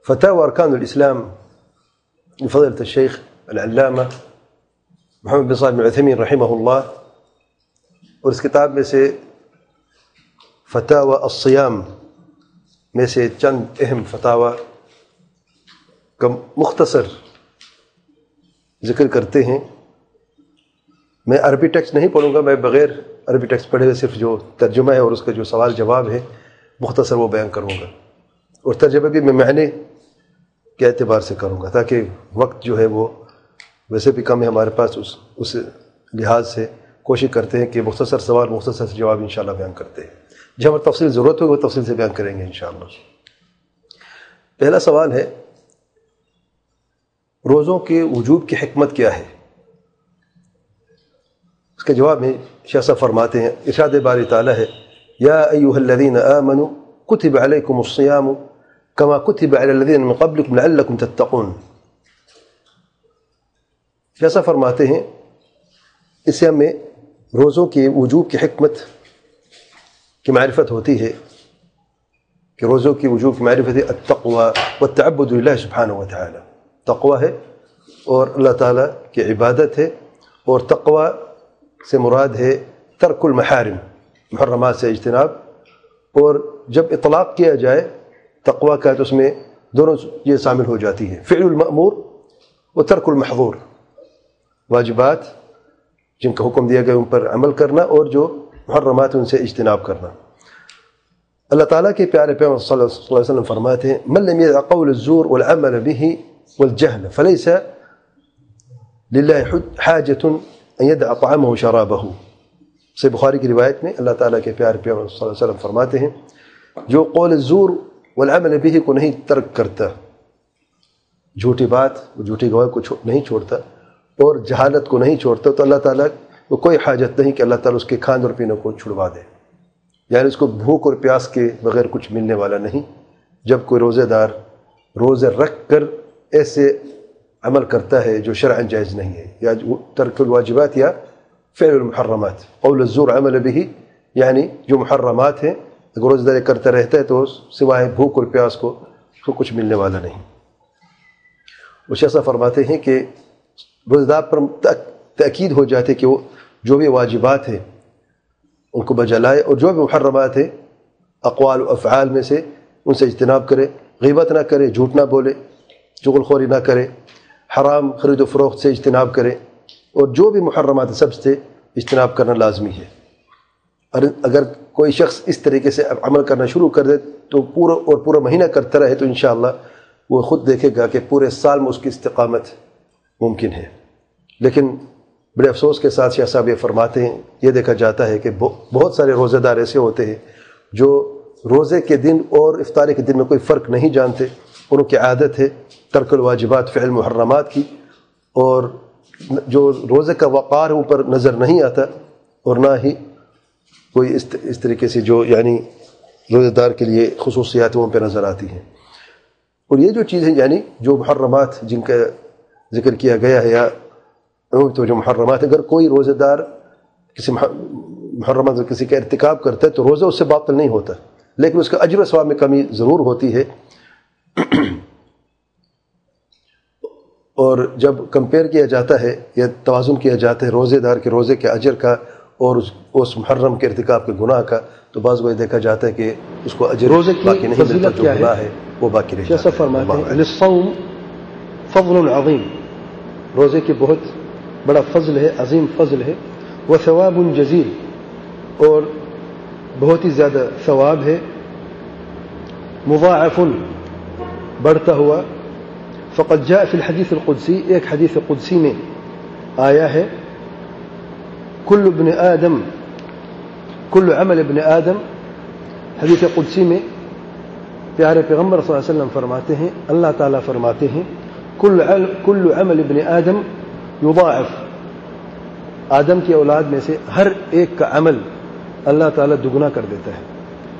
فتاوى أركان الإسلام لفضيلة الشيخ العلامة محمد بن صالح بن عثيمين رحمه الله، اور اس کتاب میں سے فتاوى الصیام میں سے چند اہم فتاوی کا مختصر ذکر کرتے ہیں۔ میں عربی ٹیکسٹ نہیں پڑھوں گا، میں بغیر عربی ٹیکسٹ پڑھے ہوئے صرف جو ترجمہ ہے اور اس کا جو سوال جواب ہے مختصر وہ بیان کروں گا، اور ترجمہ بھی میں معنی کے اعتبار سے کروں گا تاکہ وقت جو ہے وہ ویسے بھی کم ہے ہمارے پاس، اس لحاظ سے کوشش کرتے ہیں کہ مختصر سوال مختصر جواب انشاءاللہ بیان کرتے ہیں۔ جب ہمیں تفصیل ضرورت ہوگی وہ تفصیل سے بیان کریں گے انشاءاللہ۔ پہلا سوال ہے روزوں کے وجوب کی حکمت کیا ہے؟ اس کے جواب میں شیخ صاحب فرماتے ہیں، ارشاد باری تعالیٰ ہے یا ایھا الذین آمنوا کتب علیکم الصیام کما کتب علی الذین من قبلکم لعلکم تتقون۔ شیخ صاحب فرماتے ہیں اس سے ہمیں روزوں کے وجوب کی حکمت کی معرفت ہوتی ہے کہ روزوں کی وجوب کی معرفت ہے التقوی والتعبد للہ سبحانہ وتعالی، تقوی ہے اور اللہ تعالیٰ کی عبادت ہے، اور تقوی سے مراد ہے ترک المحارم، محرمات سے اجتناب، اور جب اطلاق کیا جائے تقوی کا تو اس میں دونوں یہ شامل ہو جاتی ہیں، فعل المأمور و ترک المحظور، واجبات جن کا حکم دیا گیا ان پر عمل کرنا اور جو محرمات ان سے اجتناب کرنا۔ اللہ تعالیٰ کے پیارے پیغمبر صلی اللہ علیہ وسلم فرماتے ہیں من لم يدع قول الزور والعمل به والجهل فليس لله حاجة ان يدع طعامه وشرابه۔ سے بخاری کی روایت میں اللہ تعالیٰ کے پیارے پیغمبر صلی اللہ علیہ وسلم فرماتے ہیں جو قول الزور والعمل به کو نہیں ترک کرتا، جھوٹی بات جھوٹی گواہی کو نہیں چھوڑتا اور جہالت کو نہیں چھوڑتا، تو اللہ تعالیٰ کو کوئی حاجت نہیں کہ اللہ تعالیٰ اس کے کھانے اور پینے کو چھڑوا دے، یعنی اس کو بھوک اور پیاس کے بغیر کچھ ملنے والا نہیں۔ جب کوئی روزے دار روزے رکھ کر ایسے عمل کرتا ہے جو شرعاً جائز نہیں ہے، یا ترک الواجبات یا فعل المحرمات، قول الزور عمل به، یعنی جو محرمات ہیں اگر روزے داری کرتا رہتا ہے تو سوائے بھوک اور پیاس کو اس کو کچھ ملنے والا نہیں۔ وہ شیخ صاحب فرماتے ہیں کہ روزے دار پر تاکید ہو جاتے کہ وہ جو بھی واجبات ہیں ان کو بجا لائے، اور جو بھی محرمات ہیں اقوال و افعال میں سے ان سے اجتناب کرے، غیبت نہ کرے، جھوٹ نہ بولے، چغل خوری نہ کرے، حرام خرید و فروخت سے اجتناب کرے، اور جو بھی محرمات سب سے اجتناب کرنا لازمی ہے۔ اور اگر کوئی شخص اس طریقے سے عمل کرنا شروع کر دے تو پورا مہینہ کرتا رہے تو انشاءاللہ وہ خود دیکھے گا کہ پورے سال میں اس کی استقامت ممکن ہے۔ لیکن بڑے افسوس کے ساتھ شیخ صاحب یہ فرماتے ہیں یہ دیکھا جاتا ہے کہ بہت سارے روزے دار ایسے ہوتے ہیں جو روزے کے دن اور افطاری کے دن میں کوئی فرق نہیں جانتے، ان کی عادت ہے ترک الواجبات فعل محرمات کی، اور جو روزے کا وقار ہے اوپر نظر نہیں آتا، اور نہ ہی کوئی اس طریقے سے جو یعنی روزے دار کے لیے خصوصیات وہاں پہ نظر آتی ہیں۔ اور یہ جو چیزیں یعنی جو محرمات جن کا ذکر کیا گیا ہے، یا تو جو محرمات اگر کوئی روزے دار کسی محرمات کسی کا ارتکاب کرتا ہے تو روزہ اس سے باطل نہیں ہوتا، لیکن اس کا اجر و ثواب میں کمی ضرور ہوتی ہے۔ اور جب کمپیئر کیا جاتا ہے یا توازن کیا جاتا ہے روزے دار کے روزے کے اجر کا اور اس محرم کے ارتکاب کے گناہ کا، تو بعض وہ دیکھا جاتا ہے کہ اس کو اجر باقی نہیں ملتا، جو گناہ ہے وہ باقی رہتا ہے۔ جیسا فرماتے ہیں للصوم فضل عظیم، روزے کے بہت بڑا فضل ہے، عظیم فضل ہے، وثواب جزیل، اور بہت ہی زیادہ ثواب ہے، مضاعف بڑھتا ہوا۔ فقد جاء فی الحدیث القدسی، ایک حدیث قدسی میں آیا ہے کل ابن آدم کل عمل ابن آدم، حدیث قدسی میں پیارے پیغمبر صلی اللہ علیہ وسلم فرماتے ہیں، اللہ تعالیٰ فرماتے ہیں کل عمل ابن آدم یضاعف، آدم کی اولاد میں سے ہر ایک کا عمل اللہ تعالیٰ دگنا کر دیتا ہے۔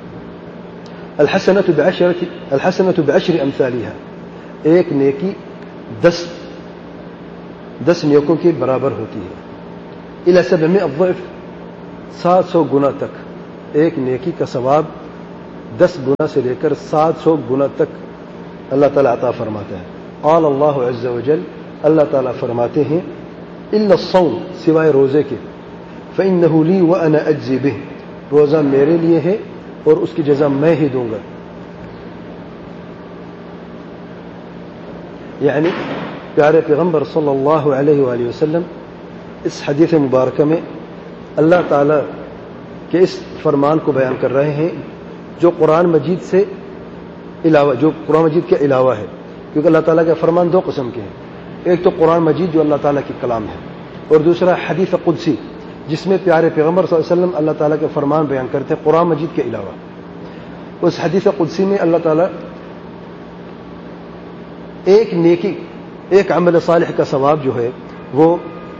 الحسنۃ بعشر امثالها، ایک نیکی 10 نیکوں کے برابر ہوتی ہے۔ الی 700 ضعف، 700 گنا تک، ایک نیکی کا ثواب 10 گنا سے لے کر 700 گنا تک اللہ تعالیٰ عطا فرماتا ہے. قال اللہ عز و جل, اللہ تعالیٰ فرماتے ہیں الا الصوم, سوائے روزے کے, فإنه لی وأنا أجزی به, روزہ میرے لیے ہے اور اس کی جزا میں ہی دوں گا. یعنی پیارے پیغمبر صلی اللہ علیہ وآلہ وسلم اس حدیث مبارکہ میں اللہ تعالیٰ کے اس فرمان کو بیان کر رہے ہیں جو قرآن مجید سے علاوہ, جو قرآن مجید کے علاوہ ہے, کیونکہ اللہ تعالیٰ کے فرمان دو قسم کے ہیں. ایک تو قرآن مجید جو اللہ تعالیٰ کی کلام ہے, اور دوسرا حدیث قدسی جس میں پیارے پیغمبر صلی اللہ علیہ وسلم اللہ تعالیٰ کے فرمان بیان کرتے ہیں قرآن مجید کے علاوہ. اس حدیث قدسی میں اللہ تعالیٰ ایک نیکی, ایک عمل صالح کا ثواب جو ہے وہ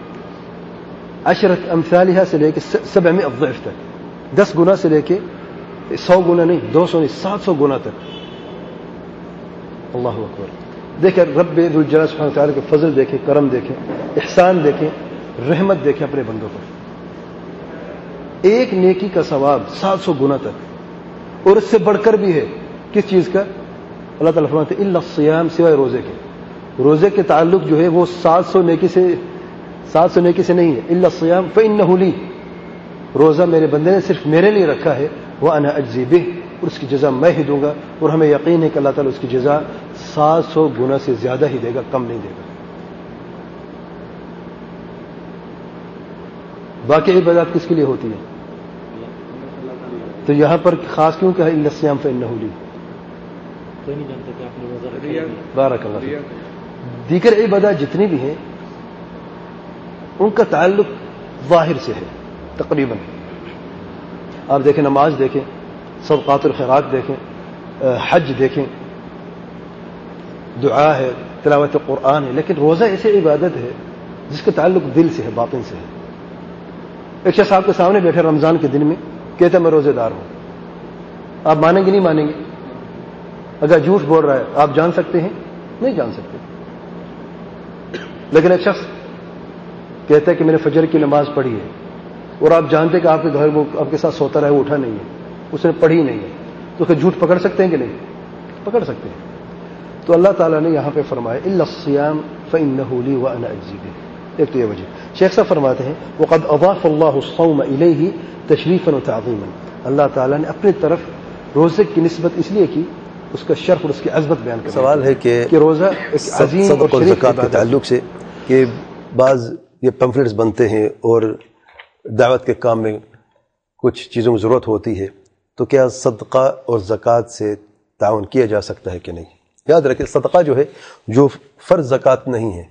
10 امثالها سے لے کے 700 ضعف تک, 10 گنا سے لے کے 100 گنا نہیں, 200 نہیں, 700 گنا تک. اللہ اکبر. دیکھیں رب ذوالجلال سبحانہ وتعالی کے فضل دیکھیں, کرم دیکھیں, احسان دیکھیں, رحمت دیکھیں اپنے بندوں پر. ایک نیکی کا ثواب 700 گنا تک, اور اس سے بڑھ کر بھی ہے. کس چیز کا؟ اللہ تعالیٰ فرماتے ہیں الا الصیام, سوائے روزے کے. روزے کے تعلق جو ہے وہ 700 نیکی سے نہیں ہے. الا الصیام فإنه لی, روزہ میرے بندے نے صرف میرے لیے رکھا ہے. وأنا أجزی به, اور اس کی جزا میں ہی دوں گا. اور ہمیں یقین ہے کہ اللہ تعالیٰ اس کی جزا 700 گنا سے زیادہ ہی دے گا, کم نہیں دے گا. باقی عبادات کس کے لیے ہوتی ہے؟ تو یہاں پر خاص کیوں کہا الا الصیام فإنه لی؟ بارک اللہ فیک. دیگر عبادات جتنی بھی ہیں ان کا تعلق ظاہر سے ہے تقریباً. آپ دیکھیں, نماز دیکھیں, صدقات الخیرات دیکھیں, حج دیکھیں, دعا ہے, تلاوت قرآن ہے. لیکن روزہ ایسی عبادت ہے جس کا تعلق دل سے ہے, باطن سے ہے. ایک شخص آپ کے سامنے بیٹھے رمضان کے دن میں کہتا ہے میں روزے دار ہوں, آپ مانیں گے نہیں مانیں گے؟ اگر جھوٹ بول رہا ہے آپ جان سکتے ہیں؟ نہیں جان سکتے. لیکن ایک شخص کہتا ہے کہ میں نے فجر کی نماز پڑھی ہے, اور آپ جانتے کہ آپ کے گھر وہ آپ کے ساتھ سوتا رہا ہے, وہ اٹھا نہیں ہے, اس نے پڑھی نہیں ہے, تو کہ جھوٹ پکڑ سکتے ہیں کہ نہیں؟ پکڑ سکتے ہیں. تو اللہ تعالیٰ نے یہاں پہ فرمایا الا الصیام فإنه لی وأنا أجزی بہ. ایک تو یہ وجہ. شیخ صاحب فرماتے ہیں وقد اضاف اللہ الصوم الیہ تشریفا وتعظیما, اللہ تعالیٰ نے اپنی طرف روزے کی نسبت اس لیے کی, اس کا شرف اور اس کی عظمت بیان کرنا. سوال ہے کہ روزہ ایک عظیم صدقہ اور زکات کے تعلق سے کہ بعض یہ پمفلٹس بنتے ہیں اور دعوت کے کام میں کچھ چیزوں کی ضرورت ہوتی ہے, تو کیا صدقہ اور زکات سے تعاون کیا جا سکتا ہے کہ نہیں؟ یاد رکھیں صدقہ جو ہے, جو فرض زکات نہیں ہے,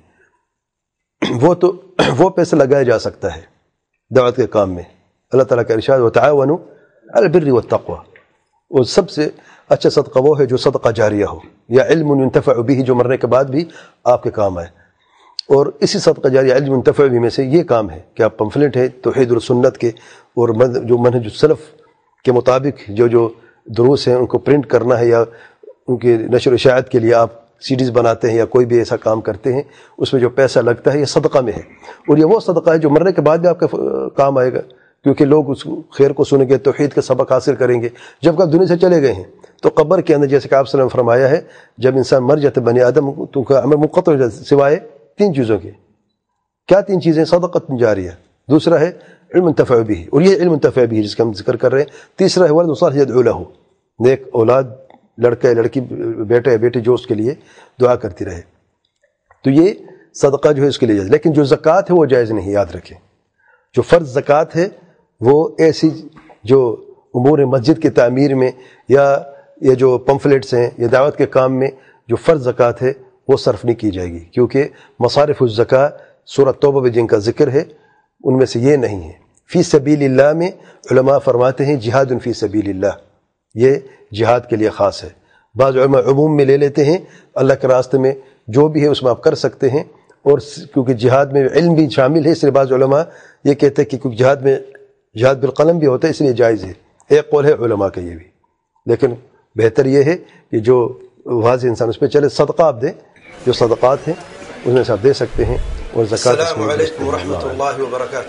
وہ پیسے لگایا جا سکتا ہے دعوت کے کام میں. اللہ تعالیٰ کا ارشاد وتعاونوا علی البر والتقوی, اور سب سے اچھا صدقہ وہ ہے جو صدقہ جاریہ ہو, یا علم ينتفع به, جو مرنے کے بعد بھی آپ کے کام آئے. اور اسی صدقہ جاریہ علم ينتفع به میں سے یہ کام ہے کہ آپ پمفلٹ ہے توحید اور سنت کے, اور جو منہج السلف کے مطابق جو دروس ہیں ان کو پرنٹ کرنا ہے, یا ان کی نشر و اشاعت کے لیے آپ سیڈیز بناتے ہیں یا کوئی بھی ایسا کام کرتے ہیں, اس میں جو پیسہ لگتا ہے یہ صدقہ میں ہے. اور یہ وہ صدقہ ہے جو مرنے کے بعد بھی آپ کا کام آئے گا, کیونکہ لوگ اس خیر کو سنیں گے, توحید کا سبق حاصل کریں گے. جب آپ دنیا سے چلے گئے ہیں تو قبر کے اندر, جیسے کہ آپ صلی اللہ علیہ وسلم فرمایا ہے, جب انسان مر جاتا بنی آدم تو ان کا عمل منقطع ہو جاتا سوائے 3 چیزوں کے. کیا 3 چیزیں؟ صدقۃ جاریہ, دوسرا ہے علم ينتفع به, اور یہ علم ينتفع به جس کا ہم ذکر کر رہے ہیں. تیسرا ہے ولد صالح يدعو له, نیک اولاد, لڑکا ہے لڑکی, بیٹا ہے بیٹی, جو اس کے لیے دعا کرتی رہے. تو یہ صدقہ جو ہے اس کے لیے جائز. لیکن جو زکوٰۃ ہے وہ جائز نہیں, یاد رکھیں. جو فرض زکوٰۃ ہے وہ ایسی جو امور مسجد کی تعمیر میں, یا یہ جو پمفلیٹس ہیں یا دعوت کے کام میں جو فرض زکوٰۃ ہے وہ صرف نہیں کی جائے گی, کیونکہ مصارف الزکاة سورہ توبہ میں جن کا ذکر ہے ان میں سے یہ نہیں ہے. فی سبیل اللہ میں علماء فرماتے ہیں جہاد فی سبیل اللہ, یہ جہاد کے لیے خاص ہے. بعض علماء عموم میں لے لیتے ہیں, اللہ کے راستے میں جو بھی ہے اس میں آپ کر سکتے ہیں, اور کیونکہ جہاد میں علم بھی شامل ہے اس لیے بعض علماء یہ کہتے ہیں کہ کیونکہ جہاد میں جہاد بالقلم بھی ہوتا ہے اس لیے جائز ہے. ایک قول ہے علماء کا یہ بھی, لیکن بہتر یہ ہے کہ جو واضح انسان اس پہ چلے. صدقہ آپ دیں, جو صدقات ہیں اس میں سے آپ دے سکتے ہیں, اور زکوٰۃ. السلام علیکم ورحمۃ اللہ وبرکاتہ.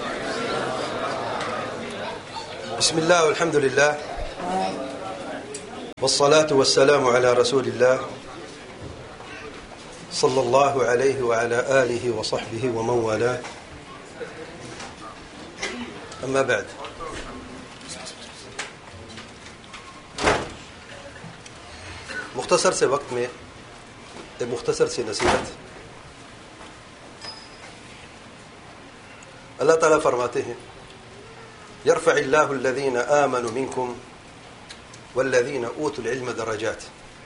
بسم اللہ والحمد للہ والصلاة والسلام علی رسول اللہ صلی اللہ علیہ وعلى آلہ وصحبہ ومن والاه اما بعد. مختصر سے وقت میں ایک مختصر سی نصیحت. اللہ تعالیٰ فرماتے ہیں یرفع اللہ الذین آمنوا منکم والذین اوتوا العلم درجات.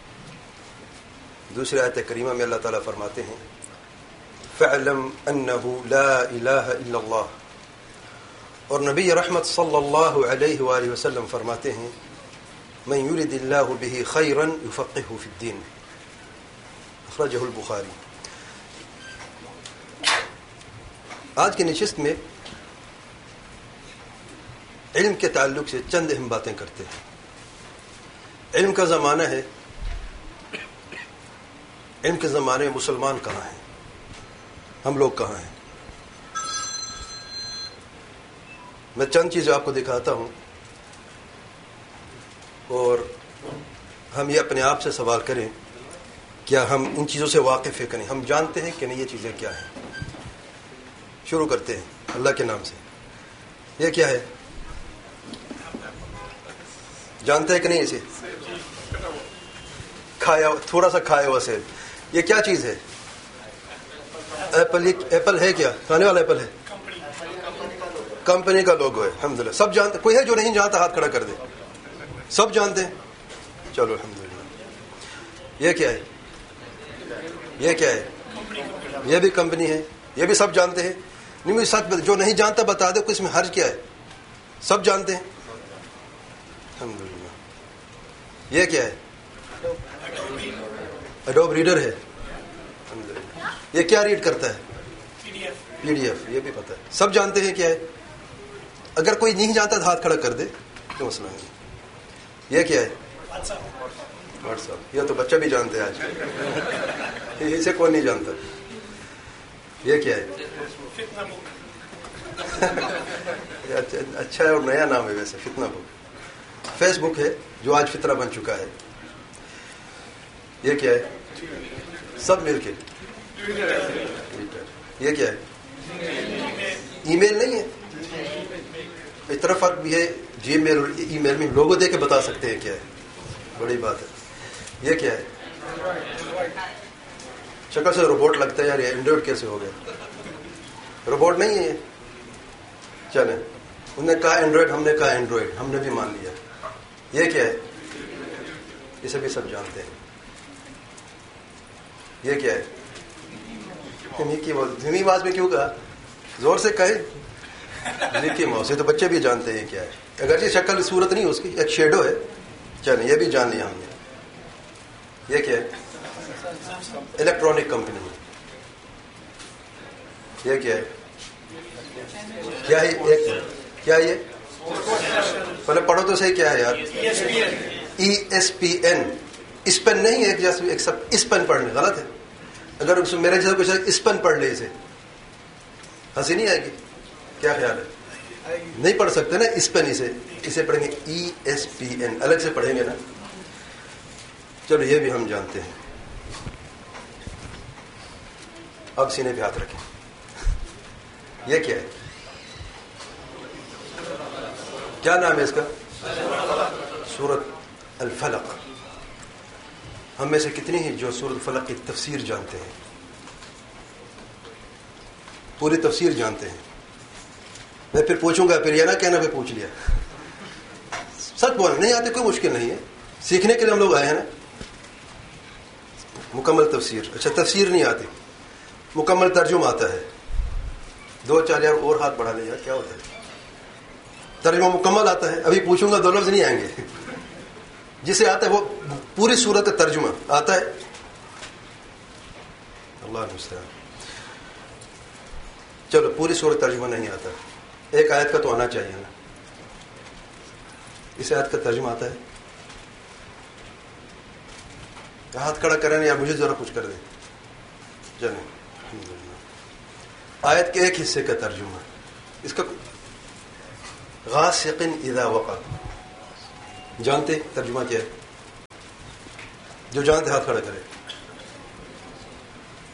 دوسری آیت کریمہ میں اللہ تعالیٰ فرماتے ہیں فاعلم انہ لا الہ الا اللہ. اور نبی رحمت صلی اللہ علیہ وآلہ وسلم فرماتے ہیں من یرد اللہ بہ خیرا یفقہہ فی الدین. اخرجہ البخاری. آج کی نشست میں علم کے تعلق سے چند اہم باتیں کرتے ہیں. علم کا زمانہ ہے. علم کے زمانے میں مسلمان کہاں ہیں؟ ہم لوگ کہاں ہیں؟ میں چند چیزیں آپ کو دکھاتا ہوں اور ہم یہ اپنے آپ سے سوال کریں کیا ہم ان چیزوں سے واقف ہیں کہ نہیں؟ ہم جانتے ہیں کہ نہیں یہ چیزیں کیا ہیں؟ شروع کرتے ہیں اللہ کے نام سے. یہ کیا ہے؟ جانتے ہیں کہ نہیں اسے؟ کھایا تھوڑا سا کھایا ہوا سیب. یہ کیا چیز ہے؟ ایپل. ایپل ہے کیا؟ کھانے والا ایپل ہے؟ کمپنی کا لوگو ہے. الحمدللہ سب جانتے. کوئی ہے جو نہیں جانتا ہاتھ کھڑا کر دے. سب جانتے ہیں. چلو الحمدللہ. یہ کیا ہے؟ یہ کیا ہے؟ یہ بھی کمپنی ہے. یہ بھی سب جانتے ہیں. نہیں مجھے سچ جو نہیں جانتا بتا دے. اس میں حرج کیا ہے؟ سب جانتے ہیں. الحمدللہ. یہ کیا ہے؟ ایڈوب ریڈر ہے. یہ کیا ریڈ کرتا ہے؟ P D F. یہ بھی پتہ ہے. سب جانتے ہیں کیا ہے. اگر کوئی نہیں جانتا تو ہاتھ کھڑا کر دے تو مسئلہ نہیں. یہ کیا ہے؟ What's app. یہ تو بچہ بھی جانتے ہیں آج. اسے کون نہیں جانتا. یہ کیا ہے؟ اچھا ہے اور نیا نام ہے ویسے. فتنہ بک. فیس بک ہے جو آج فطرہ بن چکا ہے. یہ کیا ہے؟ سب مل کے. یہ کیا ہے؟ ای میل نہیں ہے. اس طرح فرق بھی ہے. جی میل اور ای میل میں لوگو دے کے بتا سکتے ہیں کیا ہے. بڑی بات ہے. یہ کیا ہے؟ شکل سے روبوٹ لگتا ہے یار. یہ اینڈرائڈ کیسے ہو گیا؟ روبوٹ نہیں ہے. چلیں انہوں نے کہا اینڈرائڈ, ہم نے کہا اینڈرائڈ, ہم نے بھی مان لیا. یہ کیا ہے؟ اسے بھی سب جانتے ہیں. یہ کیا ہے؟ مکی ماؤس. دھیمی آواز میں کیوں کہا؟ زور سے کہے. مکی ماؤس. یہ تو بچے بھی جانتے ہیں کیا ہے. اگرچہ شکل صورت نہیں اس کی, ایک شیڈو ہے. چلیں یہ بھی جان لیا ہم نے. یہ کیا ہے؟ Electronic company. یہ کیا ہے؟ کیا ہے؟ ایک کیا ہے یہ؟ پہلے پڑھو تو صحیح. کیا ہے یار؟ ESPN. اسپن نہیں ہے. ایک سب اسپن پڑھنے غلط ہے. اگر میرے جیسا کچھ اسپن پڑھ لے اسے ہنسی نہیں آئے گی. کیا خیال ہے؟ نہیں پڑھ سکتے نا اسپن. اسے پڑھیں گے ESPN. الگ سے پڑھیں گے نا. چلو یہ بھی ہم جانتے ہیں. اب سینے پہ ہاتھ رکھیں. یہ کیا ہے؟ کیا نام ہے اس کا؟ سورۃ الفلق. ہم میں سے کتنے ہیں جو سورۃ الفلق کی تفسیر جانتے ہیں؟ پوری تفسیر جانتے ہیں. میں پھر پوچھوں گا, پھر یہ نہ کہنا پھر پوچھ لیا. سچ بولنا. نہیں آتے کوئی مشکل نہیں ہے. سیکھنے کے لیے ہم لوگ آئے ہیں نا. مکمل تفسیر. اچھا تفسیر نہیں آتی, مکمل ترجمہ آتا ہے. 2-4 یار اور ہاتھ بڑھا لیں یار. کیا ہوتا ہے؟ ترجمہ مکمل آتا ہے. ابھی پوچھوں گا 2 لفظ نہیں آئیں گے. جسے آتا ہے وہ پوری صورت ترجمہ آتا ہے. اللہ المستعان. چلو پوری صورت ترجمہ نہیں آتا. ایک آیت کا تو آنا چاہیے نا. اس آیت کا ترجمہ آتا ہے. ہاتھ کھڑا کریں یا مجھے ذرا کچھ کر دیں. چلیں آیت کے ایک حصے کا ترجمہ. اس کا غاسق اذا وقب. جانتے ترجمہ کیا ہے؟ جو جانتے ہاتھ کھڑا کرے.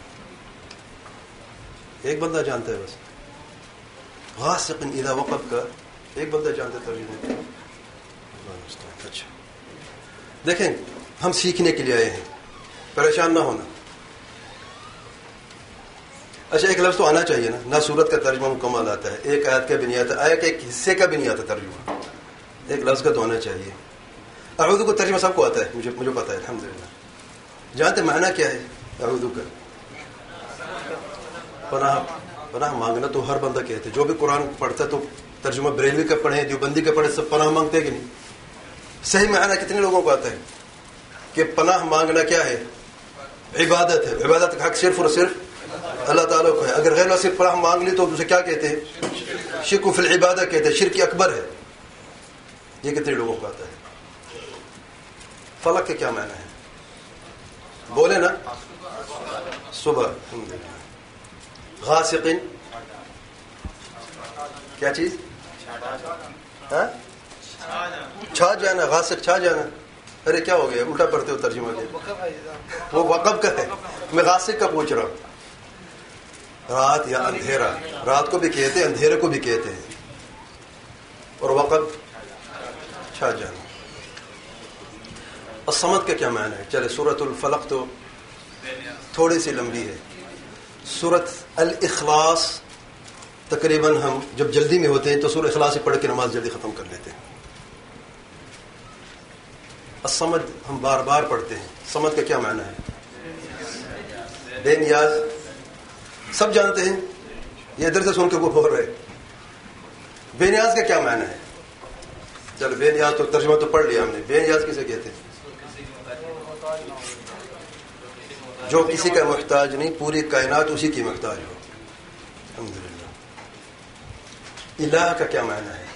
ایک بندہ جانتا ہے بس. غاسق اذا وقب کا ایک بندہ جانتا ہے ترجمہ. اچھا دیکھیں ہم سیکھنے کے لیے آئے ہیں, پریشان نہ ہونا. اچھا ایک لفظ تو آنا چاہیے نا. نہ صورت کا ترجمہ مکمل آتا ہے, ایک آیت کا بھی نہیں آتا, آیت کے ایک حصے کا بھی نہیں آتا ترجمہ. ایک لفظ کا تو آنا چاہیے. اعوذ کو ترجمہ سب کو آتا ہے, مجھے پتا ہے الحمدللہ. جانتے معنی کیا ہے اعوذ کا؟ پناہ مانگنا تو ہر بندہ کہتے. جو بھی قرآن پڑھتا ہے تو ترجمہ بریلوی کا پڑھے, دیوبندی کا پڑھے, سب پناہ مانگتے کہ نہیں؟ صحیح معنی کتنے لوگوں کو آتا ہے کہ پناہ مانگنا کیا ہے؟ عبادت ہے. عبادت کا حق صرف اور صرف اللہ تعالیٰ کو ہے. اگر غیر اللہ صرف پناہ مانگ لی تو اسے کیا کہتے ہیں؟ شرک فی العبادہ کہتے ہیں, شرک اکبر ہے. یہ کتنے لوگوں کو آتا ہے؟ فلق کے کیا معنی ہے بولے نا؟ صبح. غاسقن کیا چیز؟ چھا جانا. غاسق چھا جانا. ارے کیا ہو گیا, الٹا پڑھتے ہو ترجمہ کے. وہ وقب کا ہے, میں غاسق کا پوچھ رہا ہوں. رات یا اندھیرا, رات کو بھی کہتے ہیں, اندھیرے کو بھی کہتے ہیں. اور وقب چھا جانا. الصمد کا کیا معنی ہے؟ چلے سورۃ الفلق تو تھوڑی سی لمبی ہے. سورۃ الاخلاص تقریباً ہم جب جلدی میں ہوتے ہیں تو سورۃ اخلاص پڑھ کے نماز جلدی ختم کر لیتے ہیں. الصمد ہم بار بار پڑھتے ہیں. صمد کا کیا معنی ہے؟ بے نیاز. سب جانتے ہیں, یہ ادھر سے سن کے وہ بول رہے. بے نیاز کا کیا معنی ہے؟ چلو بے نیاز تو ترجمہ تو پڑھ لیا ہم نے. بے نیاز کسے کہتے ہیں؟ جو کسی کا محتاج نہیں, پوری کائنات اسی کی محتاج ہو. الحمدللہ. الہ کا کیا معنی ہے؟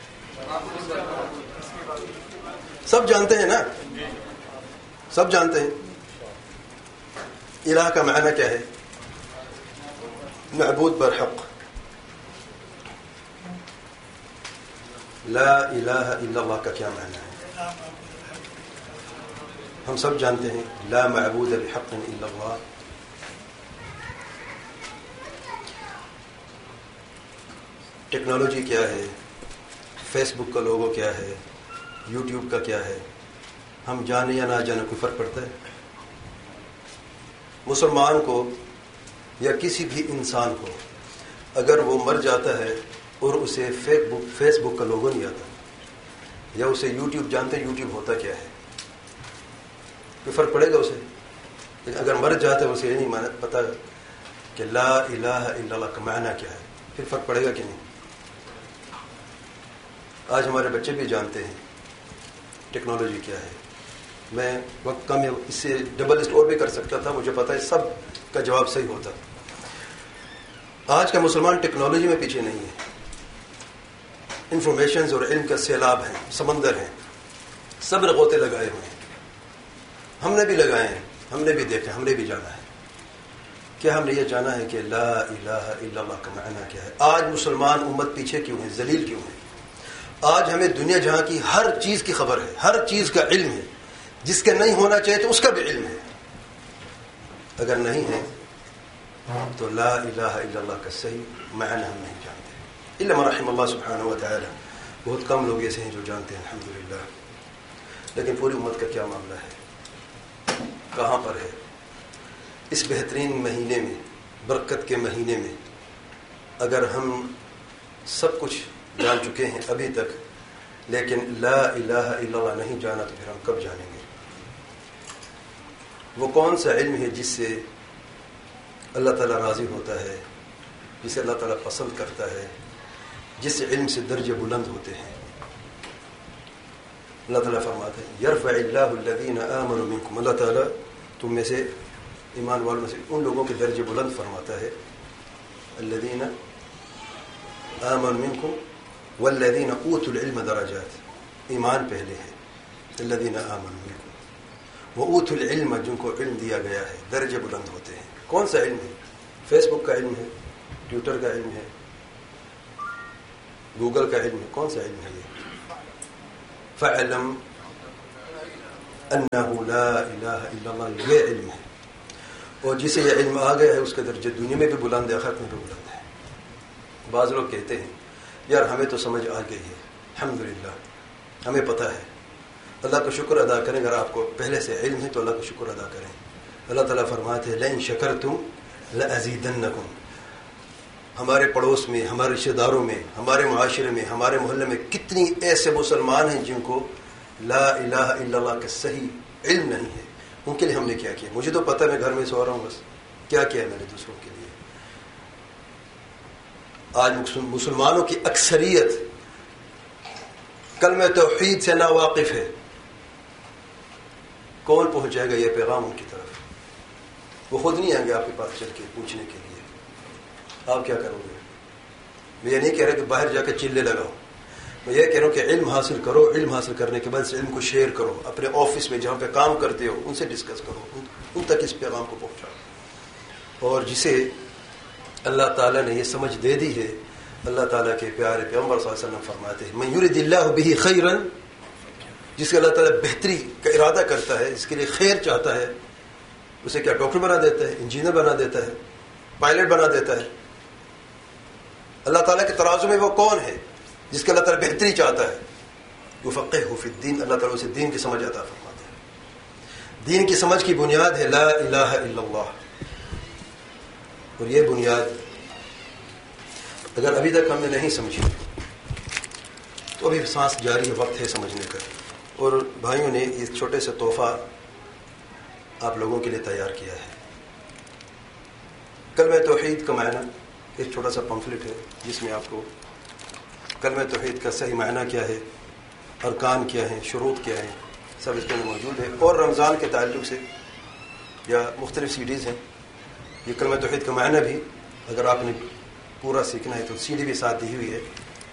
سب جانتے ہیں نا, سب جانتے ہیں. الہ کا معنی کیا ہے؟ معبود برحق. لا الہ الا اللہ کا کیا معنی ہے؟ ہم سب جانتے ہیں لا معبود بحق الا اللہ. ٹیکنالوجی کیا ہے؟ فیس بک کا لوگو کیا ہے؟ یوٹیوب کا کیا ہے؟ ہم جانے یا نہ جانے کوئی فرق پڑتا ہے؟ مسلمان کو یا کسی بھی انسان کو اگر وہ مر جاتا ہے اور اسے فیس بک کا لوگو نہیں آتا, یا اسے یوٹیوب جانتے ہیں یوٹیوب ہوتا کیا ہے, کوئی فرق پڑے گا اسے؟ لیکن اگر مر جاتا ہے اسے یہ نہیں پتا کہ لا الہ الا اللہ کا معنی کیا ہے, پھر فرق پڑے گا کہ نہیں؟ آج ہمارے بچے بھی جانتے ہیں ٹیکنالوجی کیا ہے. میں وقت کم ہے, اس سے ڈبل لسٹ اور بھی کر سکتا تھا, مجھے پتا ہے سب کا جواب صحیح ہوتا. آج کا مسلمان ٹیکنالوجی میں پیچھے نہیں ہے. انفارمیشنز اور علم کا سیلاب ہے, سمندر ہے, سب نے غوطے لگائے ہوئے ہیں. ہم نے بھی لگائے ہیں, ہم نے بھی دیکھا, ہم نے بھی جانا ہے. کیا ہم نے یہ جانا ہے کہ لا الہ الا اللہ کا معنی کیا ہے؟ آج مسلمان امت پیچھے کیوں ہے, ذلیل کیوں ہے؟ آج ہمیں دنیا جہاں کی ہر چیز کی خبر ہے, ہر چیز کا علم ہے. جس کا نہیں ہونا چاہیے تو اس کا بھی علم ہے. اگر نہیں ہے تو لا الہ الا اللہ کا صحیح معنی ہم نہیں جانتے. الا من رحم اللہ سبحانہ و تعالی. بہت کم لوگ ایسے ہیں جو جانتے ہیں الحمدللہ. لیکن پوری امت کا کیا معاملہ ہے, کہاں پر ہے؟ اس بہترین مہینے میں, برکت کے مہینے میں, اگر ہم سب کچھ جان چکے ہیں ابھی تک, لیکن لا الہ الا اللہ نہیں جانا تو پھر ہم کب جانیں گے؟ وہ کون سا علم ہے جس سے اللہ تعالیٰ راضی ہوتا ہے, جسے اللہ تعالیٰ پسند کرتا ہے, جس علم سے درجے بلند ہوتے ہیں؟ اللہ تعالیٰ فرماتے ہیں یرفع اللہ الذین آمنوا منکم. اللہ تعالیٰ تم میں سے, ایمان والوں میں سے ان لوگوں کے درجے بلند فرماتا ہے. الذین آمنوا منکم والذین اوتوا العلم درجات. ایمان پہلے ہے, الذین آمنوا منکم, وہ اوتوا العلم جن کو علم دیا گیا ہے, درجے بلند ہوتے ہیں. کون سا علم ہے؟ فیس بک کا علم ہے, ٹویٹر کا علم ہے, گوگل کا علم ہے. کون سا علم ہے یہ؟ فَاعْلَمْ أَنَّهُ لَا إِلَهَ إِلَّا اللَّهُ, یہ علم ہے. اور جسے یہ علم آ گیا ہے اس کا درجہ دنیا میں بھی بلند ہے، آخرت میں بھی بلند ہے۔ بعض لوگ کہتے ہیں یار ہمیں تو سمجھ آ گئی ہے، الحمدللہ ہمیں پتہ ہے۔ اللہ کا شکر ادا کریں، اگر آپ کو پہلے سے علم ہے تو اللہ کا شکر ادا کریں۔ اللہ تعالیٰ فرماتے ہیں لئن شکرتم لأزیدنکم۔ ہمارے پڑوس میں، ہمارے رشتہ داروں میں، ہمارے معاشرے میں، ہمارے محلے میں کتنی ایسے مسلمان ہیں جن کو لا الہ الا اللہ کا صحیح علم نہیں ہے، ان کے لیے ہم نے کیا کیا؟ مجھے تو پتہ ہے، میں گھر میں سو رہا ہوں، بس کیا کیا ہے میں نے دوسروں کے لیے؟ آج مسلمانوں کی اکثریت کلمہ توحید سے ناواقف ہے۔ کون پہنچائے گا یہ پیغام ان کی طرف؟ وہ خود نہیں آئیں گے آپ کے پاس چل کے پوچھنے کے لیے، آپ کیا کرو گے؟ میں یہ نہیں کہہ رہا کہ باہر جا کے چلے لگاؤ، میں یہ کہہ رہا ہوں کہ علم حاصل کرو، علم حاصل کرنے کے بعد اس علم کو شیئر کرو، اپنے آفس میں جہاں پہ کام کرتے ہو ان سے ڈسکس کرو، ان تک اس پیغام کو پہنچاؤ۔ اور جسے اللہ تعالیٰ نے یہ سمجھ دے دی ہے، اللہ تعالیٰ کے پیارے پیغمبر صلی اللہ علیہ وسلم فرماتے ہیں من یرد اللہ بہ خیرا، جس کے اللہ تعالیٰ بہتری کا ارادہ کرتا ہے، اس کے لیے خیر چاہتا ہے، اسے کیا ڈاکٹر بنا دیتا ہے، انجینئر بنا دیتا ہے، پائلٹ بنا دیتا ہے۔ اللہ تعالیٰ کے ترازو میں وہ کون ہے جس کے اللہ تعالیٰ بہتری چاہتا ہے؟ یفقہہ فی الدین، اللہ تعالیٰ اسے دین کی سمجھ عطا فرماتا ہے۔ دین کی سمجھ کی بنیاد ہے لا الہ الا اللہ، اور یہ بنیاد اگر ابھی تک ہم نے نہیں سمجھی تو ابھی سانس جاری ہے، وقت ہے سمجھنے کا۔ اور بھائیوں نے اس چھوٹے سے تحفہ آپ لوگوں کے لیے تیار کیا ہے۔ کلمہ توحید کا معنی ایک چھوٹا سا پمفلٹ ہے جس میں آپ کو کلمہ توحید کا صحیح معنی کیا ہے، ارکان کیا ہیں، شروط کیا ہیں، سب اس میں موجود ہے۔ اور رمضان کے تعلق سے یا مختلف سیڈیز ہیں، یہ کلمہ توحید کا معنی بھی اگر آپ نے پورا سیکھنا ہے تو سی ڈی بھی ساتھ دی ہوئی ہے۔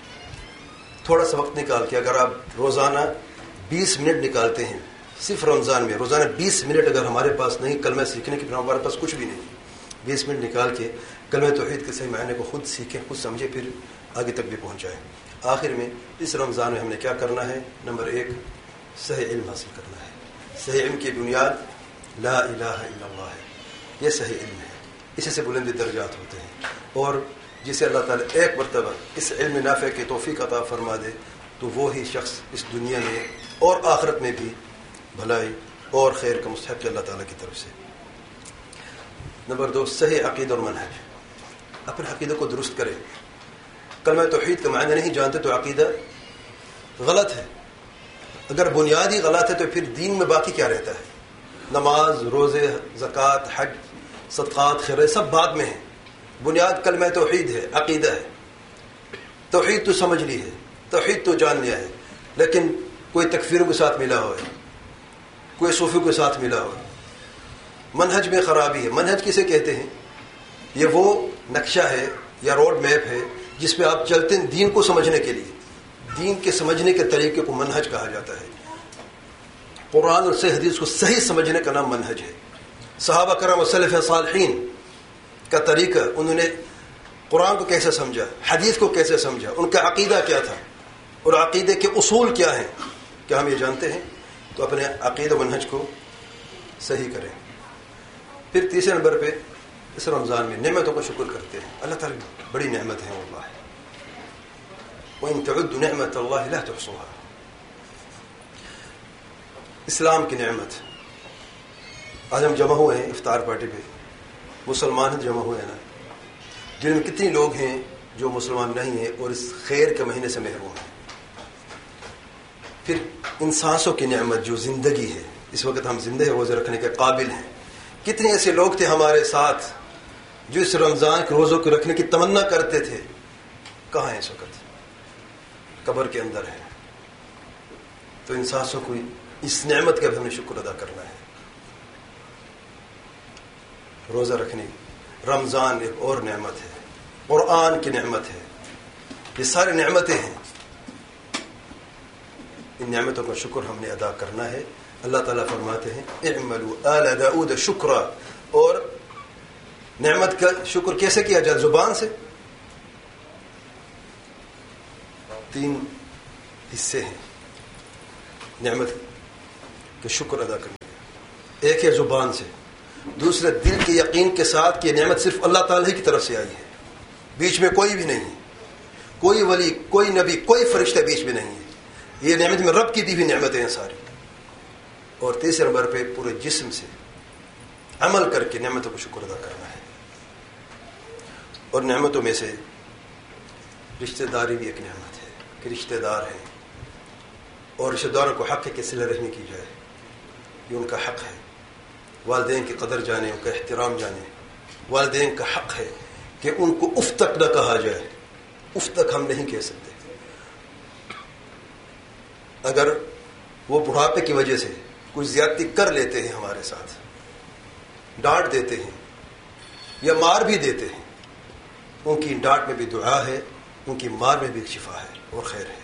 تھوڑا سا وقت نکال کے اگر آپ روزانہ 20 منٹ نکالتے ہیں، صرف رمضان میں روزانہ 20 منٹ اگر ہمارے پاس نہیں کلمہ سیکھنے کے، پھر ہمارے پاس کچھ بھی نہیں، 20 منٹ نکال کے کلمہ توحید کے صحیح معنی کو خود سیکھیں، خود سمجھیں، پھر آگے تک بھی پہنچائیں۔ آخر میں اس رمضان میں ہم نے کیا کرنا ہے؟ نمبر 1 صحیح علم حاصل کرنا ہے۔ صحیح علم کی بنیاد لا الہ الا اللہ ہے، یہ صحیح علم ہے، اسی سے بلند درجات ہوتے ہیں۔ اور جسے اللہ تعالیٰ ایک مرتبہ اس علم نافع کی توفیق عطا فرما دے تو وہی شخص اس دنیا میں اور آخرت میں بھی بھلائی اور خیر کا مستحق ہے اللہ تعالیٰ کی طرف سے۔ نمبر 2 صحیح عقیدہ اور منہج، اپنے عقیدہ کو درست کریں۔ کلمہ توحید کا معنی نہیں جانتے تو عقیدہ غلط ہے، اگر بنیاد ہی غلط ہے تو پھر دین میں باقی کیا رہتا ہے؟ نماز، روزے، زکوٰۃ، حج، صدقات، خیرات سب بعد میں ہیں، بنیاد کلمہ توحید ہے، عقیدہ ہے۔ توحید تو سمجھ لی ہے، توحید تو جان لیا ہے، لیکن کوئی تکفیروں کے ساتھ ملا ہوا ہے، کوئی صوفیوں کے ساتھ ملا ہوا ہے، منہج میں خرابی ہے۔ منہج کسے کہتے ہیں؟ یہ وہ نقشہ ہے یا روڈ میپ ہے جس پہ آپ چلتے ہیں دین کو سمجھنے کے لیے، دین کے سمجھنے کے طریقے کو منہج کہا جاتا ہے۔ قرآن اور صحیح حدیث کو صحیح سمجھنے کا نام منہج ہے۔ صحابہ کرام و سلف صالحین کا طریقہ، انہوں نے قرآن کو کیسے سمجھا، حدیث کو کیسے سمجھا، ان کا عقیدہ کیا تھا اور عقیدے کے اصول کیا ہیں، کیا ہم یہ جانتے ہیں؟ تو اپنے عقیدہ منہج کو صحیح کریں۔ پھر تیسرے نمبر پہ اس رمضان میں نعمتوں کا شکر کرتے ہیں۔ اللہ تعالیٰ بڑی نعمت ہے واللہ، وَإِن تَعُدُّوا نِعْمَةَ اللَّهِ لَا تُحْصُوهَا۔ اسلام کی نعمت، آج ہم جمع ہوئے ہیں افطار پارٹی پہ، مسلمان جمع ہوئے ہیں نا، جن میں کتنی لوگ ہیں جو مسلمان نہیں ہیں اور اس خیر کے مہینے سے محروم ہیں۔ پھر ان سانسوں کی نعمت جو زندگی ہے، اس وقت ہم زندہ ہیں، روزے رکھنے کے قابل ہیں۔ کتنے ایسے لوگ تھے ہمارے ساتھ جو اس رمضان کے روزوں کو رکھنے کی تمنا کرتے تھے، کہاں ہیں اس وقت؟ قبر کے اندر ہے۔ تو ان سانسوں کو، اس نعمت کا بھی ہمیں شکر ادا کرنا ہے۔ روزہ رکھنے، رمضان ایک اور نعمت ہے، قرآن کی نعمت ہے، یہ ساری نعمتیں ہیں، ان نعمتوں کا شکر ہم نے ادا کرنا ہے۔ اللہ تعالیٰ فرماتے ہیں اعملوا آل داؤد شکرا، اور نعمت کا شکر کیسے کیا جائے؟ زبان سے۔ 3 حصے ہیں نعمت کے شکر ادا کرنے کے۔ ایک ہے زبان سے، دوسرے دل کے یقین کے ساتھ کہ نعمت صرف اللہ تعالیٰ کی طرف سے آئی ہے، بیچ میں کوئی بھی نہیں ہے، کوئی ولی، کوئی نبی، کوئی فرشتہ بیچ میں نہیں ہے، یہ نعمت میں رب کی دی ہوئی نعمتیں ہیں ساری. اور تیسرے نمبر پہ پورے جسم سے عمل کر کے نعمتوں کو شکر ادا کرنا ہے. اور نعمتوں میں سے رشتہ داری بھی ایک نعمت ہے کہ رشتہ دار ہیں، اور رشتہ داروں کو حق ہے کہ صلہ رحمی کی جائے، یہ ان کا حق ہے. والدین کی قدر جانے، ان کا احترام جانے. والدین کا حق ہے کہ ان کو اف تک نہ کہا جائے، اف تک ہم نہیں کہہ سکتے. اگر وہ بڑھاپے کی وجہ سے کچھ زیادتی کر لیتے ہیں ہمارے ساتھ، ڈانٹ دیتے ہیں یا مار بھی دیتے ہیں، ان کی ڈانٹ میں بھی دعا ہے، ان کی مار میں بھی شفا ہے اور خیر ہے.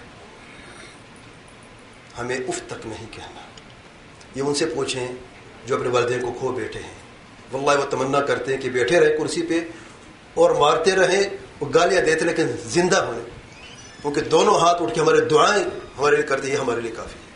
ہمیں اف تک نہیں کہنا. یہ ان سے پوچھیں جو اپنے والدین کو کھو بیٹھے ہیں. واللہ وہ تمنا کرتے ہیں کہ بیٹھے رہیں کرسی پہ اور مارتے رہیں، وہ گالیاں دیتے لیکن زندہ ہونے، کیونکہ دونوں ہاتھ اٹھ کے ہمارے دعائیں ہمارے لیے کرتے، یہ ہمارے لیے کافی ہے.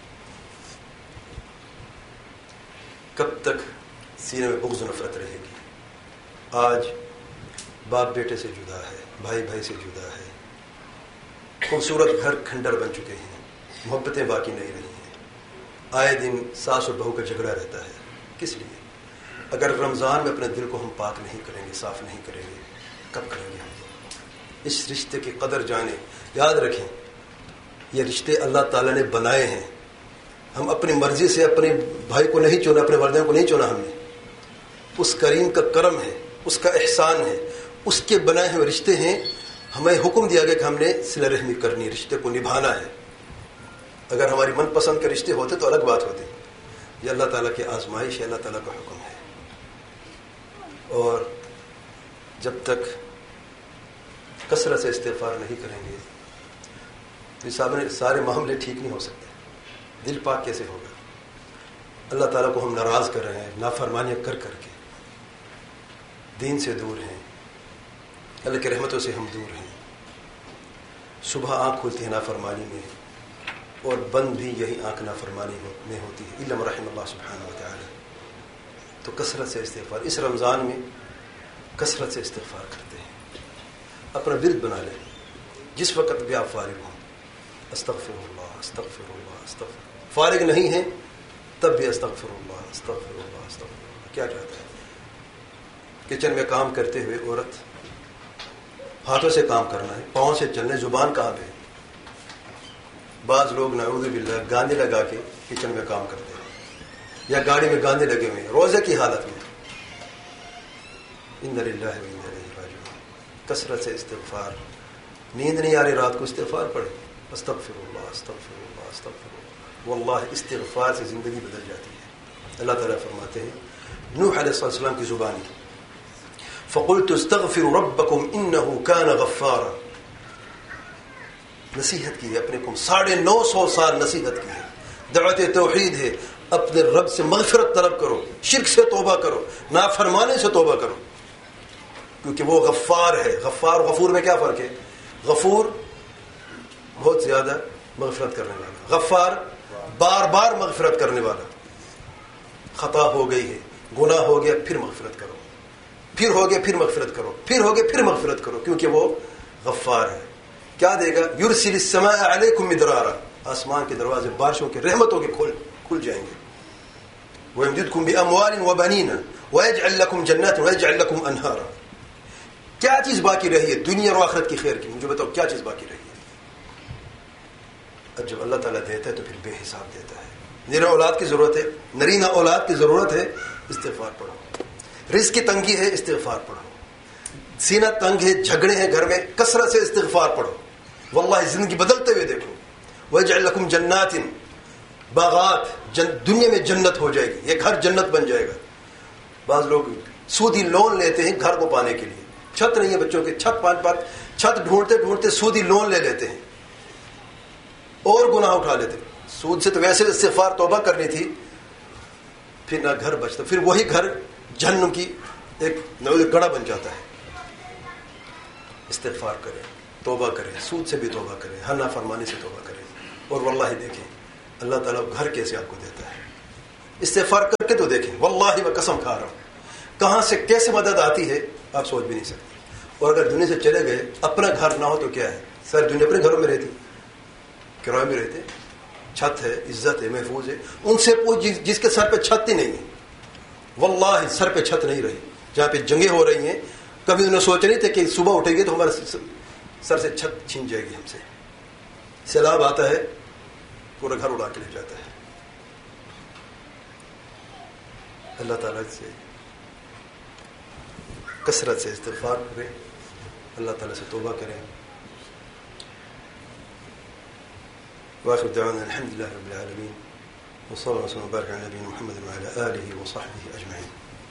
کب تک سینے میں بغض و نفرت رہے گی؟ آج باپ بیٹے سے جدا ہے، بھائی بھائی سے جدا ہے، خوبصورت گھر کھنڈر بن چکے ہیں، محبتیں باقی نہیں رہی ہیں. آئے دن ساس اور بہو کا جھگڑا رہتا ہے. کس لیے؟ اگر رمضان میں اپنے دل کو ہم پاک نہیں کریں گے، صاف نہیں کریں گے، کب کریں گے ہم؟ اس رشتے کی قدر جانیں. یاد رکھیں یہ رشتے اللہ تعالیٰ نے بنائے ہیں. ہم اپنی مرضی سے اپنے بھائی کو نہیں چنا، اپنے والدین کو نہیں چنا ہم نے. اس کریم کا کرم ہے، اس کا احسان ہے، اس کے بنائے ہوئے رشتے ہیں. ہمیں حکم دیا گیا کہ ہم نے صلہ رحمی کرنی، رشتے کو نبھانا ہے. اگر ہماری من پسند کے رشتے ہوتے تو الگ بات ہوتی. یہ اللہ تعالیٰ کی آزمائش ہے، اللہ تعالیٰ کا حکم ہے. اور جب تک کثرت سے استغفار نہیں کریں گے تو سارے معاملے ٹھیک نہیں ہو سکتے. دل پاک کیسے ہوگا؟ اللہ تعالیٰ کو ہم ناراض کر رہے ہیں، نافرمانیاں کر کر کے، دین سے دور ہیں، اللہ کی رحمتوں سے ہم دور ہیں. صبح آنکھ کھلتی ہے نافرمانی میں، اور بند بھی یہی آنکھ نافرمانی میں ہوتی ہے، الا من رحم اللہ سبحانہ و تعالی. تو کثرت سے استغفار، اس رمضان میں کثرت سے استغفار کرتے ہیں. اپنا ورد بنا لیں، جس وقت بھی آپ فارغ ہوں، استغفر اللہ استغفر اللہ استغفر. فارغ نہیں ہیں تب بھی استغفر اللہ استغفر اللہ استغفر اللہ. کیا چاہتا ہے؟ کچن میں کام کرتے ہوئے عورت ہاتھوں سے کام کرنا ہے، پاؤں سے چلنے، زبان کہاں پہ؟ بعض لوگ نعوذ باللہ گانے لگا کے کچن میں کام کرتے ہیں، یا گاڑی میں گانے لگے ہوئے ہیں روزے کی حالت میں. انا للہ و انا الیہ راجعون. کثرت سے استغفار. نیند نہیں آ رہی رات کو، استغفار پڑھیں، استغفر اللہ استغفر اللہ استغفر اللہ. واللہ استغفار سے زندگی بدل جاتی ہے. اللہ تعالیٰ فرماتے ہیں نوح علیہ السلام کی زبانی، فقلت استغفروا ربکم انه کان غفارا. نصیحت کی ہے اپنے کو، 950 سال نصیحت کی ہے. دعوت توحید ہے، اپنے رب سے مغفرت طلب کرو، شرک سے توبہ کرو، نافرمانی سے توبہ کرو، کیونکہ وہ غفار ہے. غفار غفور میں کیا فرق ہے؟ غفور بہت زیادہ مغفرت کرنے والا، غفار بار بار مغفرت کرنے والا. خطا ہو گئی ہے، گناہ ہو گیا، پھر مغفرت کرو، پھر ہو گیا پھر مغفرت کرو، پھر ہو گیا پھر مغفرت کرو، کیونکہ وہ غفار ہے. کیا دے گا؟ یرسل السماء علیکم مدرارا. آسمان کے دروازے بارشوں کے رحمتوں کے کھل جائیں گے. وَيَمْدِدْكُمْ بِأَمْوَالٍ وَبَنِينَ وَيَجْعَلْ لَكُمْ جَنَّاتٍ وَيَجْعَلْ لَكُمْ أَنْهَارًا. کیا چیز باقی رہی ہے دنیا اور آخرت کی خیر کی؟ مجھے بتاؤ کیا چیز باقی رہی ہے؟ اب جب اللہ تعالیٰ دیتا ہے تو پھر بے حساب دیتا ہے. نرینہ اولاد کی ضرورت ہے، نرینہ اولاد کی ضرورت ہے، استغفار پڑھو. رزق کی تنگی ہے، استغفار پڑھو. سینہ تنگ ہے، جھگڑے ہیں گھر میں، کثرت سے استغفار پڑھو. واللہ زندگی بدلتے ہوئے دیکھو. وَيَجْعَلْ لَكُمْ جَنَّاتٍ، باغات، دنیا میں جنت ہو جائے گی، یہ گھر جنت بن جائے گا. بعض لوگ سودی لون لیتے ہیں گھر کو پانے کے لیے. چھت نہیں ہے بچوں کے، چھت ڈھونڈتے ڈھونڈتے سودی لون لے لیتے ہیں اور گناہ اٹھا لیتے. سود سے تو ویسے استغفار توبہ کرنی تھی، پھر نہ گھر بچتا، پھر وہی گھر جہنم کی ایک گڑھا بن جاتا ہے. استغفار کریں، توبہ کریں، سود سے بھی توبہ کریں، ہر نافرمانی سے توبہ کریں. اور واللہ دیکھیں اللہ تعالیٰ گھر کیسے آپ کو دیتا ہے. استغفار کر کے تو دیکھیں، واللہ میں قسم کھا رہا ہوں کہاں سے کیسے مدد آتی ہے آپ سوچ بھی نہیں سکتے. اور اگر دنیا سے چلے گئے, اپنا گھر نہ ہو تو کیا ہے, ساری دنیا اپنے گھروں میں رہتی, کرائے میں رہتے, چھت ہے, عزت ہے, محفوظ ہے. ان سے پوچھ جس کے سر پہ چھت ہی نہیں ہے, واللہ سر پہ چھت نہیں رہی. جہاں پہ جنگیں ہو رہی ہیں, کبھی انہیں سوچ نہیں تھے کہ صبح اٹھے گی تو ہمارا سر سے چھت چھین جائے گی ہم سے. سیلاب آتا ہے, پورا گھر اڑا کے لے جاتا ہے. اللہ تعالیٰ سے کثرت سے استغفار کریں, اللہ تعالیٰ سے توبہ کریں. وآخر دعوانا الحمد لله رب العالمين وصلى الله وسلم وبارك على نبينا محمد وعلى آله وصحبه أجمعين.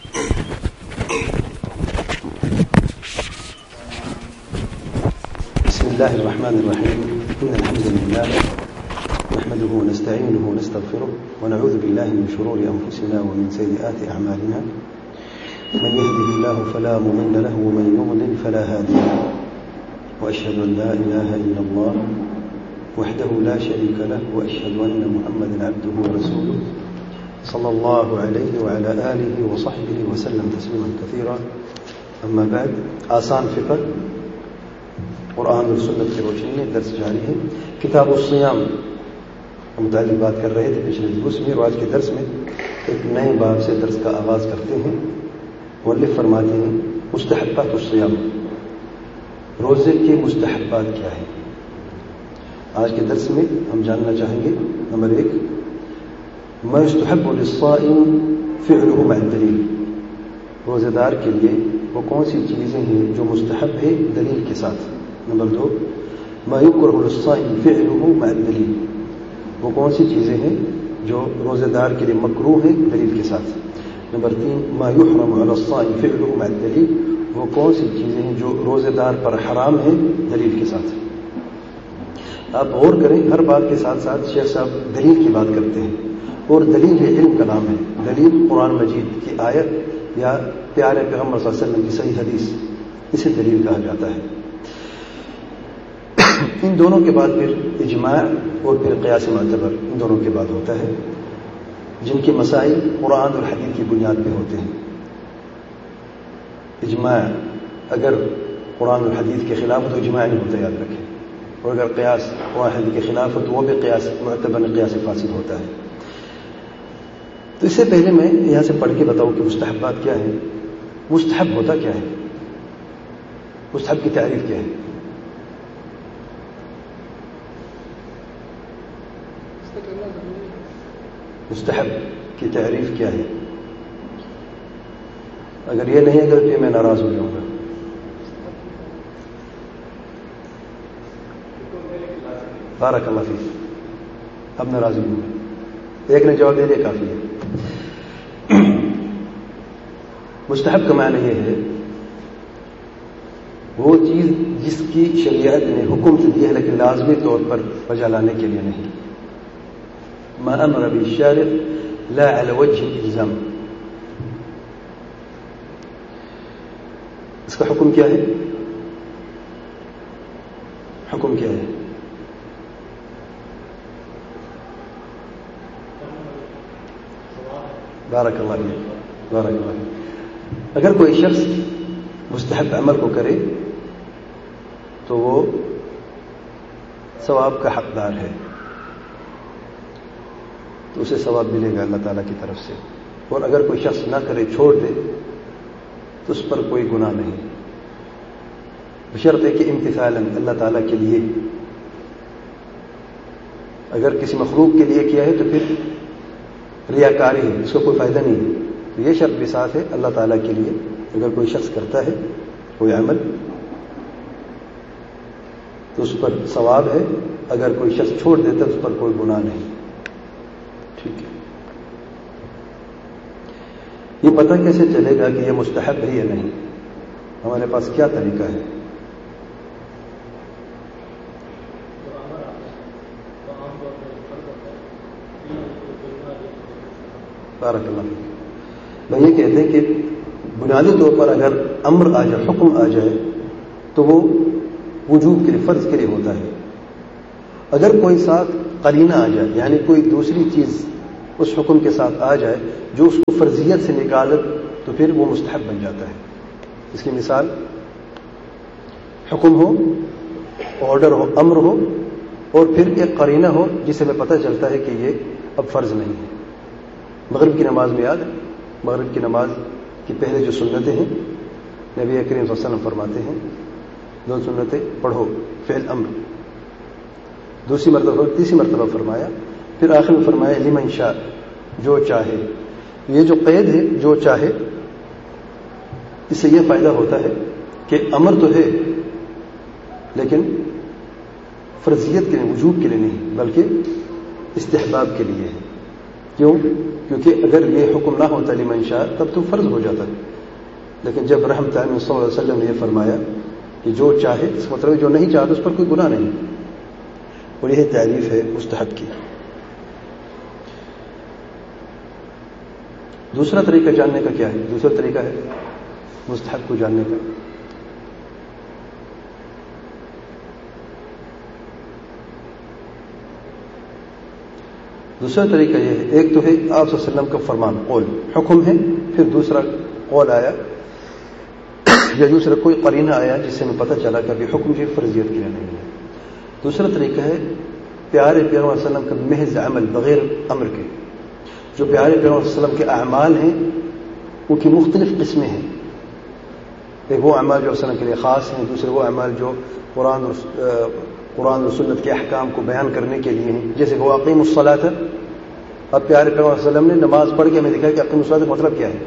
بسم الله الرحمن الرحيم. إن الحمد لله نحمده ونستعينه ونستغفره ونعوذ بالله من شرور أنفسنا ومن سيئات أعمالنا. من يهده الله فلا مضل له ومن يضلل فلا هادي له. وأشهد أن لا إله إلا الله وحده لا شريك له وأشهد أن محمدا عبده ورسوله صلى الله عليه وعلى آله وصحبه وسلم تسليما كثيرا. أما بعد, آسان فقہ قرآن اور سنت کی روشنی میں درس جاری ہے. کتاب الصیام متعلق بات کر رہے تھے پچھلے درس میں, اور آج کے درس میں ایک نئے باب سے درس کا آغاز کرتے ہیں. مؤلف فرماتے ہیں مستحبات الصیام, روزے کے مستحبات کیا ہیں. آج کے درس میں ہم جاننا چاہیں گے نمبر 1, ما يستحب للصائم فعله مع الدلیل, روزے دار کے لیے وہ کون سی چیزیں ہیں جو مستحب ہے دلیل کے ساتھ. نمبر 2, ما يكره للصائم فعله مع الدلیل, وہ کون سی چیزیں ہیں جو روزے دار کے لیے مکروہ ہے دلیل کے ساتھ. نمبر 3, ما يحرم على الصائم فعله مع الدلیل, وہ کون سی چیزیں ہیں جو روزے دار پر حرام ہے دلیل کے ساتھ. آپ غور کریں, ہر بات کے ساتھ ساتھ شیخ صاحب دلیل کی بات کرتے ہیں, اور دلیل علم کا نام ہے. دلیل قرآن مجید کی آیت یا پیارے پیغمبر صلی اللہ علیہ وسلم کی صحیح حدیث, اسے دلیل کہا جاتا ہے. ان دونوں کے بعد پھر اجماع اور پھر قیاس معتبر, ان دونوں کے بعد ہوتا ہے, جن کے مسائل قرآن اور حدیث کی بنیاد پہ ہوتے ہیں. اجماع اگر قرآن اور حدیث کے خلاف ہو تو اجماع نہیں ہوتا, یاد رکھیں. اور اگر قیاس قرآن حدیث کے خلاف ہو تو وہ بھی قیاس معتبر قیاس فاسد ہوتا ہے. تو اس سے پہلے میں یہاں سے پڑھ کے بتاؤں کہ مستحبات کیا ہے. مستحب ہوتا کیا ہے, مستحب کی تعریف کیا ہے. مستحب کی تعریف کیا ہے. اگر یہ نہیں ہے تو پھر میں ناراض ہو جاؤں گا. بارک اللہ فیک, اب ناراض ہوں گا. ایک نے جواب دے دیا کافی ہے. مستحب کا معنی یہ ہے وہ چیز جس کی شریعت نے حکم سے دی ہے لیکن لازمی طور پر بجا لانے کے لیے نہیں. ما امر به الشارع لا على وجه الالزام. اس کا حکم کیا ہے, حکم کیا ہے. بارک اللہ فیک, بارک اللہ فیک. اگر کوئی شخص مستحب عمل کو کرے تو وہ ثواب کا حقدار ہے, تو اسے ثواب ملے گا اللہ تعالیٰ کی طرف سے. اور اگر کوئی شخص نہ کرے, چھوڑ دے, تو اس پر کوئی گناہ نہیں, بشرط ہے کہ امتثالاً اللہ تعالیٰ کے لیے. اگر کسی مخلوق کے لیے کیا ہے تو پھر ریاکاری ہے, اس کو کوئی فائدہ نہیں ہے. تو یہ شرط بھی ساتھ ہے اللہ تعالیٰ کے لیے. اگر کوئی شخص کرتا ہے کوئی عمل تو اس پر ثواب ہے, اگر کوئی شخص چھوڑ دیتا ہے اس پر کوئی گناہ نہیں. ٹھیک ہے. یہ پتہ کیسے چلے گا کہ یہ مستحب ہے یا نہیں؟ ہمارے پاس کیا طریقہ ہے؟ بارک اللہ فیک. میں یہ کہتے ہیں کہ بنیادی طور پر اگر امر آ جائے, حکم آ جائے, تو وہ وجوب کے لیے, فرض کے لیے ہوتا ہے. اگر کوئی ساتھ قرینہ آ جائے, یعنی کوئی دوسری چیز اس حکم کے ساتھ آ جائے جو اس کو فرضیت سے تو پھر وہ مستحب بن جاتا ہے. اس کی مثال حکم ہو، آرڈر ہو، امر ہو، اور پھر ایک قرینہ ہو جس سے ہمیں پتہ چلتا ہے کہ یہ اب فرض نہیں ہے. مغرب کی نماز میں یاد ہے، مغرب کی نماز کی پہلے جو سنتیں ہیں نبی کریم صلی اللہ علیہ وسلم فرماتے ہیں 2 سنتیں پڑھو، فعل امر. دوسری مرتبہ، تیسری مرتبہ فرمایا، پھر آخر میں فرمایا لمن شاء، جو چاہے. یہ جو قید ہے جو چاہے، اس سے یہ فائدہ ہوتا ہے کہ امر تو ہے لیکن فرضیت کے لیے، وجوب کے لیے نہیں، بلکہ استحباب کے لیے ہے. کیوں؟ کیونکہ اگر یہ حکم نہ ہوتا لمن شاء تب تو فرض ہو جاتا. لیکن جب رحمت اللہ صلی اللہ علیہ وسلم نے یہ فرمایا کہ جو چاہے، اس مطلب جو نہیں چاہتا اس پر کوئی گناہ نہیں. اور یہ تعریف ہے مستحب کی. دوسرا طریقہ جاننے کا کیا ہے؟ دوسرا طریقہ ہے مستحب کو جاننے کا. دوسرا طریقہ یہ ہے، ایک تو ہے آپ صلی اللہ علیہ وسلم کا فرمان، قول، حکم ہے، پھر دوسرا قول آیا یا دوسرا کوئی قرینہ آیا جس سے ہمیں پتہ چلا کہ ابھی حکم کی فرضیت کے لیے نہیں ہے. دوسرا طریقہ ہے پیارے پیغمبر صلی اللہ علیہ وسلم کا محض عمل بغیر امر کے. جو پیارے پیغمبر صلی اللہ علیہ وسلم کے اعمال ہیں ان کی مختلف قسمیں ہیں. ایک وہ اعمال جو وسلم کے لیے خاص ہیں، دوسرے وہ اعمال جو قرآن اور سنت کے احکام کو بیان کرنے کے لیے ہیں. جیسے کہ اقیم الصلاۃ، اب پیارے پیغمبر صلی اللہ علیہ وسلم نے نماز پڑھ کے ہمیں دکھایا کہ اقیم الصلاۃ کا مطلب کیا ہے.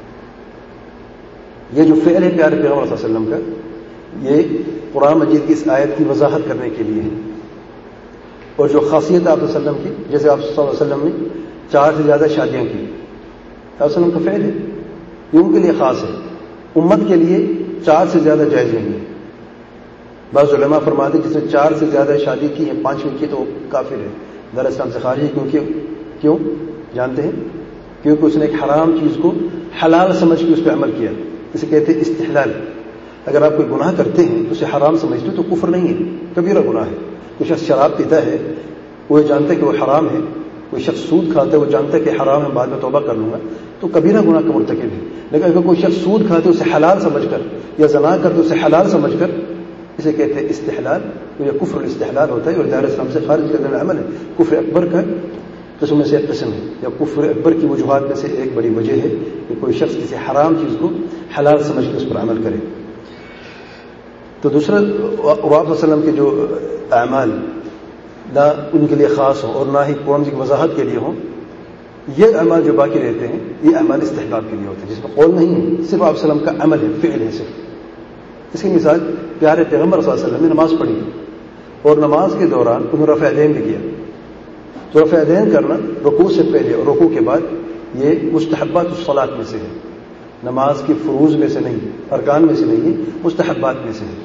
یہ جو فعل ہے پیارے پیغمبر صلی اللہ علیہ وسلم کا، یہ قرآن مجید کی اس آیت کی وضاحت کرنے کے لیے ہے. اور جو خاصیت آپ صلی اللہ علیہ وسلم کی، جیسے آپ صلی اللہ علیہ وسلم نے 4 سے زیادہ شادیاں کی، آپ صلی اللہ علیہ وسلم کا فعل ہے، یہ ان کے لیے خاص ہے. امت کے لیے 4 سے زیادہ جائز نہیں ہے. بعض علماء فرماتے ہیں جس نے 4 سے زیادہ شادی کی ہے، 5ویں کی تو وہ کافر ہے، دار اسلام سے خارج ہے. کیوں جانتے ہیں؟ کیونکہ اس نے ایک حرام چیز کو حلال سمجھ کے اس پہ عمل کیا. اسے کہتے ہیں استحلال. اگر آپ کوئی گناہ کرتے ہیں تو اسے حرام سمجھتے تو کفر نہیں ہے، کبیرہ گناہ ہے. کوئی شخص شراب پیتا ہے، وہ جانتا ہے کہ وہ حرام ہے. کوئی شخص سود کھاتا ہے، وہ جانتا ہے کہ حرام ہے، بعد میں توبہ کر لوں گا، تو کبیرہ گناہ کا مرتکب ہے. لیکن اگر کوئی شخص سود کھاتے اسے حلال سمجھ کر، یا زنا کرتے اسے حلال سمجھ کر، اسے کہتے ہیں استحلال. تو یہ کفر الاستحلال ہوتا ہے اور دائرہ اسلام سے خارج کرنے والا عمل ہے. کفر اکبر کا قسم میں سے ایک قسم ہے، یا کفر اکبر کی وجوہات میں سے ایک بڑی وجہ ہے کہ کوئی شخص کسی حرام چیز کو حلال سمجھ کے اس پر عمل کرے. تو دوسرا، آپ صلی اللہ علیہ وسلم کے جو اعمال نہ ان کے لیے خاص ہوں اور نہ ہی قرآن کی وضاحت کے لیے ہوں، یہ اعمال جو باقی رہتے ہیں یہ اعمال استحباب کے لیے ہوتے ہیں، جس میں قول نہیں ہے، صرف آپ صلی اللہ علیہ وسلم کا عمل ہے، فعل ہے صرف. اس کی مثال پیارے پیغمبر صلی اللہ علیہ وسلم نے نماز پڑھی اور نماز کے دوران انہوں نے رفع یدین بھی کیا. تو رفع یدین کرنا رکوع سے پہلے اور رکوع کے بعد یہ مستحبات الصلاۃ میں سے ہے، نماز کی فروض میں سے نہیں، ارکان میں سے نہیں ہے، مستحبات میں سے ہے.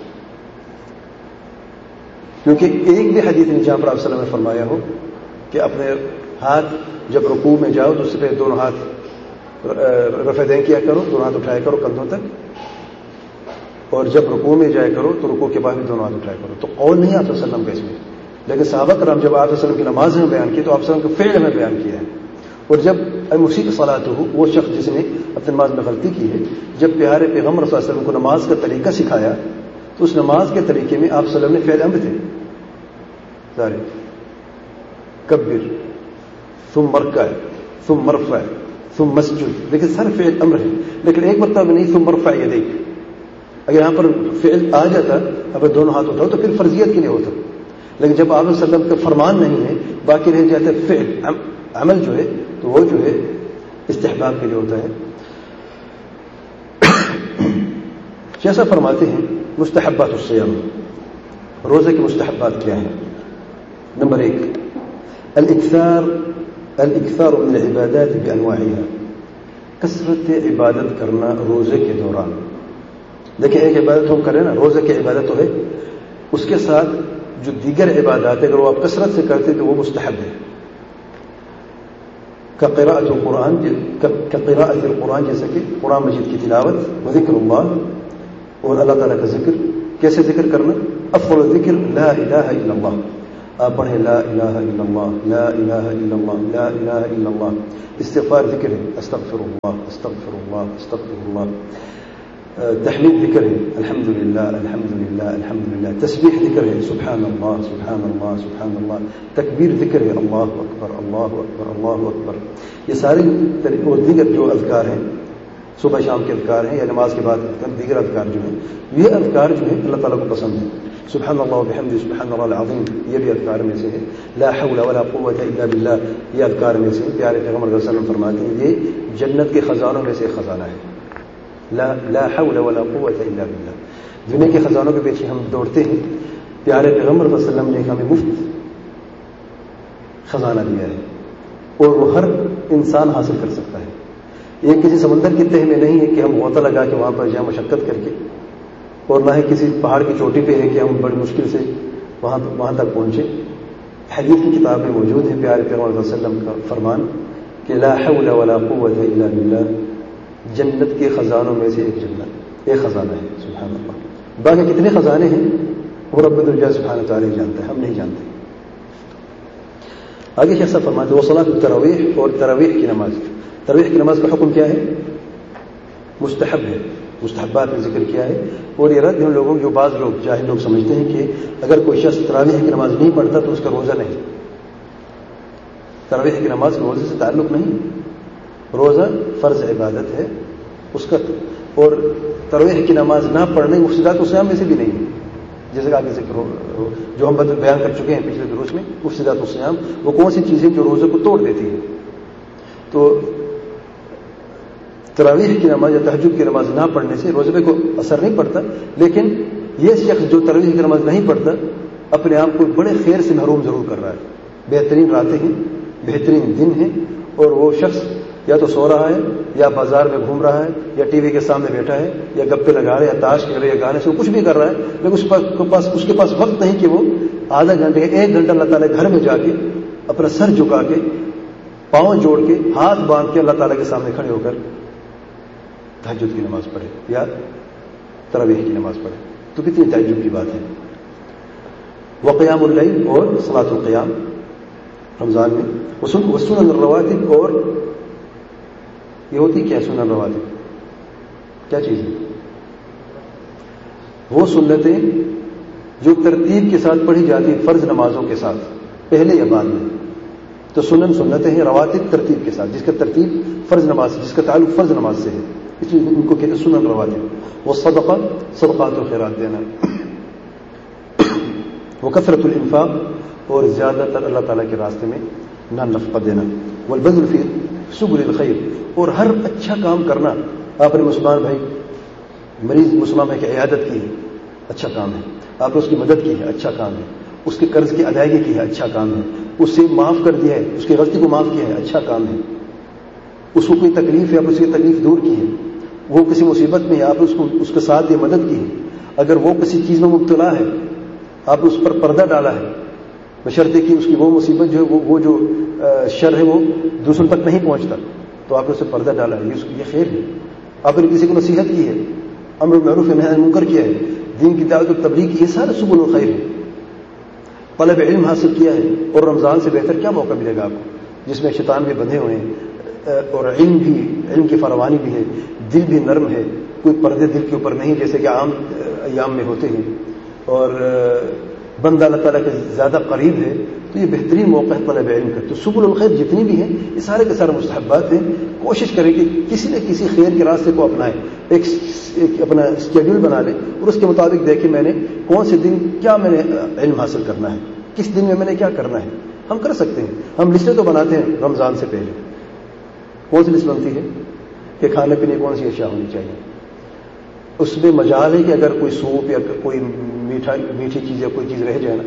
کیونکہ ایک بھی حدیث نہیں جہاں پر آپ صلی اللہ علیہ وسلم نے فرمایا ہو کہ اپنے ہاتھ جب رکوع میں جاؤ تو اس سے پہلے دونوں ہاتھ رفع یدین کیا کرو، دونوں ہاتھ اٹھایا کرو کندھوں تک، اور جب رکوع میں جایا کرو تو رکوع کے بعد بھی دونوں ہاتھ اٹھایا کرو. تو قول نہیں آپ صلی اللہ علیہ وسلم کا اس میں. لیکن صحابہ کرام جب آپ صلی اللہ علیہ وسلم کی نماز میں بیان کی تو آپ صلی اللہ علیہ وسلم کے فعل میں بیان کیا ہے. اور جب مسیء صلاۃ ہو، وہ شخص جس نے اپنی نماز میں غلطی کی ہے، جب پیارے پیغمبر صلی اللہ علیہ وسلم کو نماز کا طریقہ سکھایا تو اس نماز کے طریقے میں آپ صلی اللہ علیہ وسلم نے فعل امر تھے سارے، کبر ثم ارکع ثم ارفع ثم اسجد، لیکن سر فعل امر ہے. لیکن ایک مرتبہ نہیں ثم ارفع یدیک. اگر یہاں پر فعل آ جاتا اگر دونوں ہاتھ اٹھاؤ تو پھر فرضیت کے لیے ہوتا. لیکن جب آپ صلی اللہ علیہ وسلم کا فرمان نہیں ہے، باقی رہ جاتا ہے فعل، عمل جو ہے تو وہ جو ہے استحباب کے لیے ہوتا ہے. جیسا فرماتے ہیں مستحبات الصیام، روزے کے مستحبات کیا ہیں؟ نمبر 1 الاکثار من العبادات بانواعها، کثرت عبادت کرنا روزے کے دوران. دیکھیں ایک عبادت ہم کریں نا، روزے کی عبادت تو ہے، اس کے ساتھ جو دیگر عبادات اگر وہ آپ کثرت سے کرتے تو وہ مستحب ہے. كقراءة القرآن، جیسا کہ قرآن مجید کی تلاوت، وذکر اللہ، اور اللہ تعالیٰ کا ذکر. کیسے ذکر کرنا؟ افضل الذکر لا الہ الا اللہ، آپ پڑھیں لا الہ الا اللہ، لا الہ الا اللہ، لا الہ الا اللہ. استغفار ذکر ہے، استغفر اللہ، استغفر اللہ، استغفر اللہ. تحمید ذکر ہے، الحمدللہ الحمدللہ الحمدللہ. تسبیح ذکر ہے، سبحان اللہ سبحان اللہ سبحان اللہ. تکبیر ذکر ہے، اللہ اکبر اللہ اکبر اللہ اکبر. یہ سارے اور دیگر جو اذکار ہیں، صبح شام کے اذکار ہیں یا نماز کے بعد دیگر اذکار جو ہیں، یہ اذکار جو ہیں اللہ تعالیٰ کو پسند ہے. سبحان اللہ وبحمدہ سبحان اللہ العظیم یہ بھی اذکار میں سے ہے. لا حول ولا قوت الا باللہ یہ اذکار میں سے. پیارے پیغمبر صلی اللہ علیہ وسلم فرماتے ہیں یہ جنت کے خزانوں میں سے ایک خزانہ ہے. لا حول ولا قوت الا باللہ. دنیا کے خزانوں کے پیچھے ہم دوڑتے ہیں، پیارے پیغمبر صلی اللہ علیہ وسلم نے ہمیں مفت خزانہ دیا ہے اور وہ ہر انسان حاصل کر سکتا ہے. یہ کسی سمندر کی تہ میں نہیں ہے کہ ہم غوطہ لگا کے وہاں پر جائیں مشقت کر کے، اور نہ ہی کسی پہاڑ کی چوٹی پہ ہے کہ ہم بڑی مشکل سے وہاں تک پہنچے. حدیث کی کتاب میں موجود ہے پیارے پیغمبر صلی اللہ علیہ وسلم کا فرمان کہ لا حول ولا قوت الا باللہ جنت کے خزانوں میں سے ایک خزانہ ہے. سبحان اللہ. باقی کتنے خزانے ہیں وہ رب العزت سبحانہ تعالیٰ جانتا ہے، ہم نہیں جانتے. آگے شیخ صاحب فرماتے ہیں وہ صلاۃ التراویح اور تراویح کی نماز. تراویح کی نماز کا حکم کیا ہے؟ مستحب ہے. مستحبات میں ذکر کیا ہے. اور یہ رد ان لوگوں جو بعض لوگ جاہل لوگ سمجھتے ہیں کہ اگر کوئی شخص تراویح کی نماز نہیں پڑھتا تو اس کا روزہ نہیں. تراویح کی نماز کا روزے سے تعلق نہیں. روزہ فرض عبادت ہے اس کا، اور تراویح کی نماز نہ پڑھنے مفسدات الصیام میں سے بھی نہیں ہے. جیسے کہ آگے ذکر جو ہم بیان کر چکے ہیں پچھلے دروس میں، مفسدات الصیام وہ کون سی چیزیں جو روزے کو توڑ دیتی ہیں. تو تراویح کی نماز یا تہجد کی نماز نہ پڑھنے سے روزے پہ کوئی اثر نہیں پڑتا، لیکن یہ شخص جو تراویح کی نماز نہیں پڑھتا اپنے آپ کو بڑے خیر سے محروم ضرور کر رہا ہے. بہترین راتیں ہیں، بہترین دن ہیں، اور وہ شخص یا تو سو رہا ہے یا بازار میں گھوم رہا ہے یا ٹی وی کے سامنے بیٹھا ہے یا گپے لگا رہا ہے یا تاش کھیل رہا ہے یا گانے سے کچھ بھی کر رہا ہے، لیکن اس کے پاس وقت نہیں کہ وہ آدھا گھنٹے 1 گھنٹہ اللہ تعالیٰ گھر میں جا کے اپنا سر جھکا کے پاؤں جوڑ کے ہاتھ باندھ کے اللہ تعالیٰ کے سامنے کھڑے ہو کر تہجد کی نماز پڑھے یا تراویح کی نماز پڑھے. تو کتنی تعجب کی بات ہے. وقیام اللیل اور صلاۃ القیام رمضان میں. وسنن الرواتب، اور یہ ہوتی کیا سنن الرواتب؟ کیا چیز ہے؟ وہ سنتیں جو ترتیب کے ساتھ پڑھی جاتی فرض نمازوں کے ساتھ پہلے یا بعد میں. تو سنتیں ہیں رواتب ترتیب کے ساتھ، جس کا ترتیب فرض نماز جس کا تعلق فرض نماز سے ہے، اس لیے ان کو کہتے ہیں سنن رواتب. وہ صدقات و خیرات دینا، وہ کثرت الانفاق، اور زیادہ تر اللہ تعالیٰ کے راستے میں نفقہ دینا. والبذل فی سبل الخیر، اور ہر اچھا کام کرنا. آپ نے مسلمان بھائی مریض مسلمان بھائی کی عیادت کی ہے، اچھا کام ہے. آپ نے اس کی مدد کی ہے، اچھا کام ہے. اس کے قرض کی ادائیگی کی ہے، اچھا کام ہے. اس سے معاف کر دیا ہے، اس کی غلطی کو معاف کیا ہے، اچھا کام ہے. اس کو کوئی تکلیف ہے، آپ اس کی تکلیف دور کی ہے. وہ کسی مصیبت میں ہے، آپ اس کے ساتھ یہ مدد کی ہے. اگر وہ کسی چیز میں مبتلا ہے، آپ نے اس پر پردہ ڈالا ہے، بشرطے کہ اس کی وہ مصیبت جو ہے وہ جو شر ہے وہ دوسروں تک نہیں پہنچتا، تو آپ نے اسے پردہ ڈالا ہے، یہ خیر ہے. آپ نے کسی کو نصیحت کی ہے، امر بالمعروف نہی عن المنکر کیا ہے، دین کی دعوت و تبلیغ کی، یہ سارے سبل الخیر ہے. طلب علم حاصل کیا ہے، اور رمضان سے بہتر کیا موقع ملے گا آپ کو، جس میں شیطان بھی بندھے ہوئے ہیں اور علم کی فراوانی بھی ہے، دل بھی نرم ہے، کوئی پردے دل کے اوپر نہیں جیسے کہ عام ایام میں ہوتے ہیں، اور بندہ اللہ تعالیٰ کے زیادہ قریب ہے. تو یہ بہترین موقع ہے طلب علم کا. تو سبل الخیر جتنی بھی ہیں یہ سارے کے سارے مستحبات ہیں. کوشش کریں کہ کسی نہ کسی خیر کے راستے کو اپنائیں، ایک اپنا اسکیڈول بنا لیں اور اس کے مطابق دیکھیں میں نے کون سے دن کیا میں نے علم حاصل کرنا ہے، کس دن میں نے کیا کرنا ہے. ہم کر سکتے ہیں. ہم لسٹیں تو بناتے ہیں رمضان سے پہلے. کون سی لسٹ بنتی ہے کہ کھانے پینے کون سی اشیاء ہونی چاہیے. اس میں مجال ہے کہ اگر کوئی سوپ یا کوئی میٹھی چیز یا کوئی چیز رہ جائے نا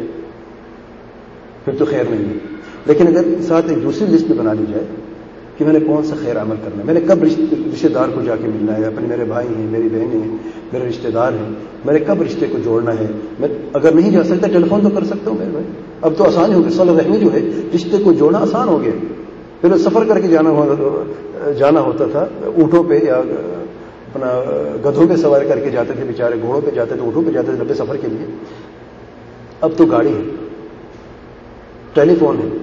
پھر تو خیر نہیں ہے. لیکن اگر ساتھ ایک دوسری لسٹ بھی بنا لی جائے کہ میں نے کون سا خیر عمل کرنا ہے، میں نے کب رشتے دار کو جا کے ملنا ہے، اپنے میرے بھائی ہیں، میری بہنیں ہیں، میرے رشتے دار ہیں، میں نے کب رشتے کو جوڑنا ہے. میں اگر نہیں جا سکتا ٹیلی فون تو کر سکتا ہوں میرے بھائی. اب تو آسان ہو گیا، صلہ رحمی جو ہے رشتے کو جوڑنا آسان ہو گیا. پھر سفر کر کے جانا ہوتا تھا اونٹوں پہ یا اپنا گدھوں پہ سواری کر کے جاتے تھے بیچارے، گھوڑوں پہ جاتے تھے، اونٹوں پہ جاتے تھے لمبے سفر کے لیے. اب تو گاڑی ہے، ٹیلی فون ہے,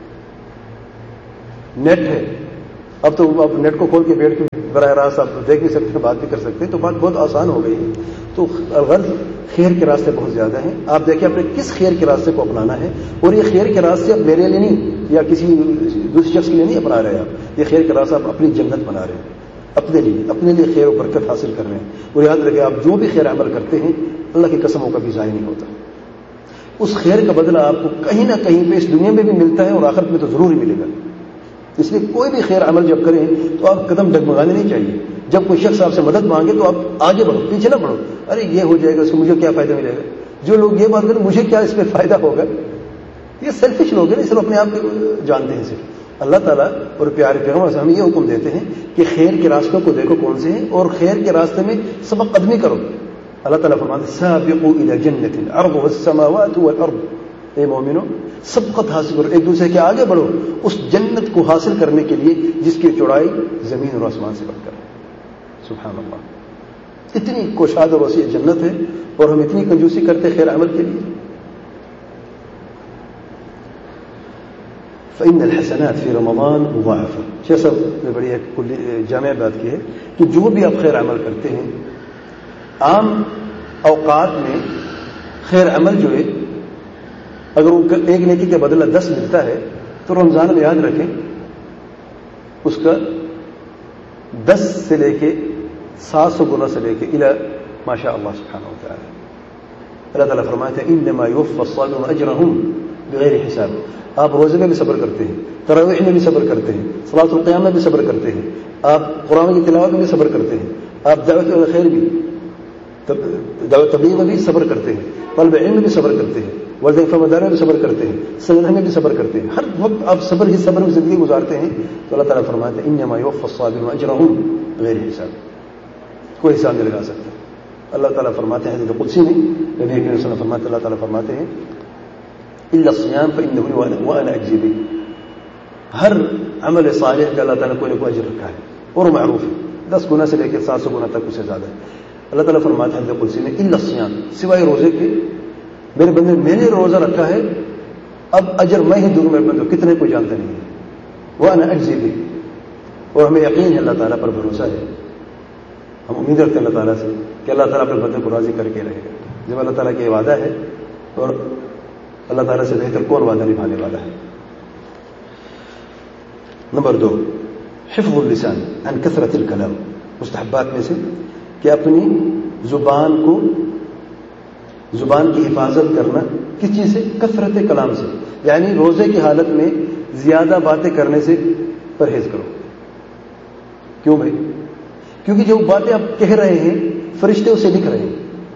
نیٹ ہے. اب تو آپ نیٹ کو کھول کے بیٹھ کے براہ راست آپ دیکھ بھی سکتے ہیں, بات بھی کر سکتے ہیں, تو بات بہت آسان ہو گئی ہے. تو غرض خیر کے راستے بہت زیادہ ہیں. آپ دیکھیں آپ نے کس خیر کے راستے کو اپنانا ہے, اور یہ خیر کے راستے آپ میرے لیے نہیں یا کسی دوسرے شخص کے لیے نہیں اپنا رہے آپ, یہ خیر کے راستے آپ اپنی جنت بنا رہے ہیں, اپنے لیے خیر و برکت حاصل کر رہے ہیں. اور یاد رکھیں آپ جو بھی خیر عمل کرتے ہیں اللہ کی قسم وہ کبھی ضائع نہیں ہوتا. اس خیر کا بدلہ آپ کو کہیں نہ کہیں پہ اس دنیا میں بھی ملتا ہے اور آخرت میں تو ضرور ہی ملے گا. اس لیے کوئی بھی خیر عمل جب کریں تو آپ قدم ڈگمگانے نہیں چاہیے. جب کوئی شخص آپ سے مدد مانگے تو آپ آگے بڑھو, پیچھے نہ بڑھو. ارے یہ ہو جائے گا, اس کو مجھے کیا فائدہ ملے گا. جو لوگ یہ بات کریں مجھے کیا اس میں فائدہ ہوگا, یہ سیلفش لوگ ہیں, صرف اپنے آپ کو جانتے ہیں. صرف اللہ تعالیٰ اور پیارے پیغمبر سے ہمیں یہ حکم دیتے ہیں کہ خیر کے راستوں کو دیکھو کون سے ہیں اور خیر کے راستے میں سبق قدمی کرو. اللہ تعالیٰ فرماتے ہیں سابقوا الی جنت عرضها السماوات والارض, اے مومنو سبقت حاصل کرو, ایک دوسرے کے آگے بڑھو اس جنت کو حاصل کرنے کے لیے جس کی چوڑائی زمین اور آسمان سے بڑھ کر. سبحان اللہ, اتنی کوشاد اور وسیع جنت ہے اور ہم اتنی کنجوسی کرتے خیر عمل کے لیے. فإن الحسنات في رمضان مضاعفة. شیخ صاحب نے بڑی ایک جامع بات کی ہے کہ جو بھی آپ خیر عمل کرتے ہیں عام اوقات میں خیر عمل جو ہے اگر ان کا ایک نیکی کا بدلہ 10 ملتا ہے تو رمضان میں یاد رکھیں اس کا 10 سے لے کے 700 گنا سے لے کے الى ماشاء اللہ سبحانہ وتعالی. اللہ تعالیٰ فرماتے ہیں انما يوفى الصابرون اجرهم بغیر حساب. آپ روزے میں بھی صبر کرتے ہیں, تراویح میں بھی صبر کرتے ہیں, صلاۃ القیام میں بھی صبر کرتے ہیں, آپ قرآن کی تلاوت میں بھی صبر کرتے ہیں, آپ دعوت خیر بھی دعوت تبلیغ میں بھی صبر کرتے ہیں, طلب علم میں بھی صبر کرتے ہیں, وظیفہ مدار میں بھی صبر کرتے ہیں, سجدہ میں بھی صبر کرتے ہیں, ہر وقت آپ صبر ہی صبر میں زندگی گزارتے ہیں. تو اللہ تعالیٰ فرماتے ہیں انما یوفی الصابرون اجرهم بغیر حساب, کوئی حساب نہیں لگا سکتا. اللہ تعالیٰ فرماتے ہیں حدیث قدسی میں نبی کریم صلی اللہ علیہ وسلم فرماتے اللہ تعالیٰ فرماتے ہیں الا الصيام فانه وانا اجزي به. ہر عمل صالح کا اللہ تعالیٰ کوئی نہ کوئی اجر رکھا ہے اور معروف ہے, 10 گنا سے لے کے 700 گنا تک, اس سے زیادہ ہے. اللہ تعالیٰ فرماتے ہیں حدیث قدسی میں الا الصيام, سوائے روزے کے میرے بندے میں نے روزہ رکھا ہے, اب اجر میں ہی دوں میرے بندے, کتنے کوئی جانتا نہیں ہے. وانا اجزي به, اور ہمیں یقین ہے اللہ تعالیٰ پر بھروسہ ہے, ہم امید رکھتے ہیں اللہ تعالیٰ سے کہ اللہ تعالیٰ اپنے بندے کو راضی کر کے رہے گا. جب اللہ تعالیٰ کا یہ وعدہ ہے اور اللہ تعالیٰ سے بہتر کون وعدہ نبھانے والا ہے. نمبر 2 حفظ اللسان عن کثرت الکلام. مستحبات میں سے کہ اپنی زبان کی حفاظت کرنا کس چیز سے؟ کثرت کلام سے. یعنی روزے کی حالت میں زیادہ باتیں کرنے سے پرہیز کرو. کیوں بھائی؟ کیونکہ جو باتیں آپ کہہ رہے ہیں فرشتے اسے لکھ رہے ہیں.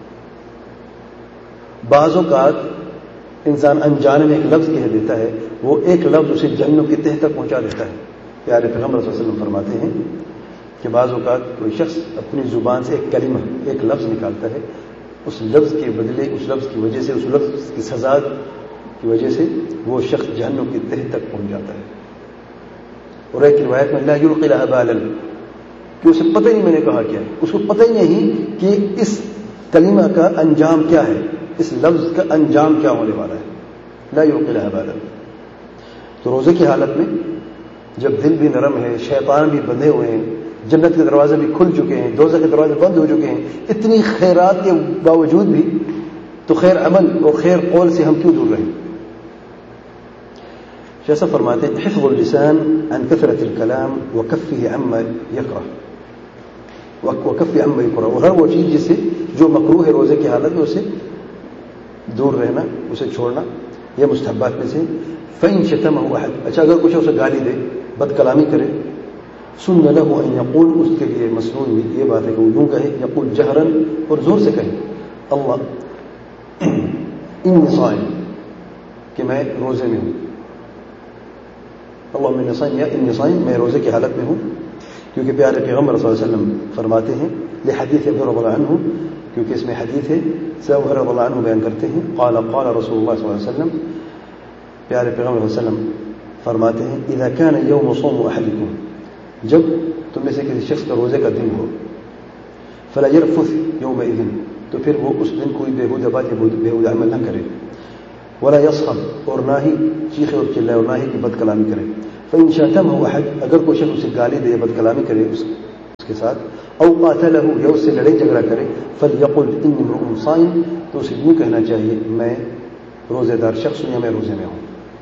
بعض اوقات انسان انجانے میں ایک لفظ کہہ دیتا ہے, وہ ایک لفظ اسے جہنم کی تہ تک پہنچا دیتا ہے. پیارے پیغمبر صلی اللہ علیہ وسلم فرماتے ہیں کہ بعض اوقات کوئی شخص اپنی زبان سے ایک کلمہ, ایک لفظ نکالتا ہے, اس لفظ کے بدلے, اس لفظ کی وجہ سے, اس لفظ کی سزا کی وجہ سے وہ شخص جہنم کی تہ تک پہنچ جاتا ہے. اور ایک روایت میں لا یلقی لها بالا, کہ اسے پتہ ہی نہیں میں نے کہا کیا, اس کو پتہ ہی نہیں کہ اس کلمہ کا انجام کیا ہے, اس لفظ کا انجام کیا ہونے والا ہے. لا یلقی لها بالا. تو روزے کی حالت میں جب دل بھی نرم ہے, شیطان بھی بندھے ہوئے ہیں, جنت کے دروازے بھی کھل چکے ہیں, دوزخ کے دروازے بند ہو چکے ہیں, اتنی خیرات کے باوجود بھی تو خیر عمل اور خیر قول سے ہم کیوں دور رہیں؟ جیسا فرماتے ہیں حفظ اللسان عن كثرة الكلام وكفه عما يكره, وكفه عما يكره, اور ہر وہ چیز جس سے جو مکروہ ہے روزے کی حالت میں اسے دور رہنا, اسے چھوڑنا, یہ مستحبات میں سے. فإن شتمه أحد, اچھا اگر کچھ اسے گالی دے, بد کلامی کرے, سن له ان يقول, اس کے لیے مسنون یہ بات ہے کہ وہ یوں کہے, یقول جہرا, اور زور سے کہے, اللہ انی صائم, کہ میں روزے میں ہوں, اللہ انی صائم, یا انی صائم, میں روزے کی حالت میں ہوں. کیونکہ پیارے پیغمبر صلی اللہ علیہ وسلم فرماتے ہیں لحدیث ابی رضی اللہ عنہ, کیونکہ اس میں حدیث ہے, ابو ہریرہ رضی اللہ عنہ بیان کرتے ہیں قال قال رسول اللہ صلی اللہ علیہ وسلم, پیارے پیغمبر صلی اللہ علیہ وسلم فرماتے ہیں اذا كان يوم صوم احدكم, جب تم میں سے کسی شخص کا روزے کا دن ہو, فلا يرفث يومئذ, تو پھر وہ اس دن کوئی بےہودہ بات یا بےہودہ عمل نہ کرے, ولا يصخب، اور نہ ہی چیخے اور چلائے، اور نہ ہی کہ بد کلامی کرے. فإن شتمه أحد، اگر کوئی شخص اسے گالی دے، بد کلامی کرے اس کے ساتھ، او قاتله، یا اس سے لڑائی جھگڑا کرے، فليقل إني امرؤ صائم، تو اسے یوں کہنا چاہیے میں روزے دار شخص ہوں یا میں روزے میں ہوں.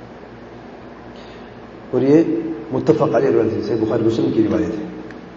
اور یہ متفق علیہ روایت سے بخاری مسلم کی روایت ہے.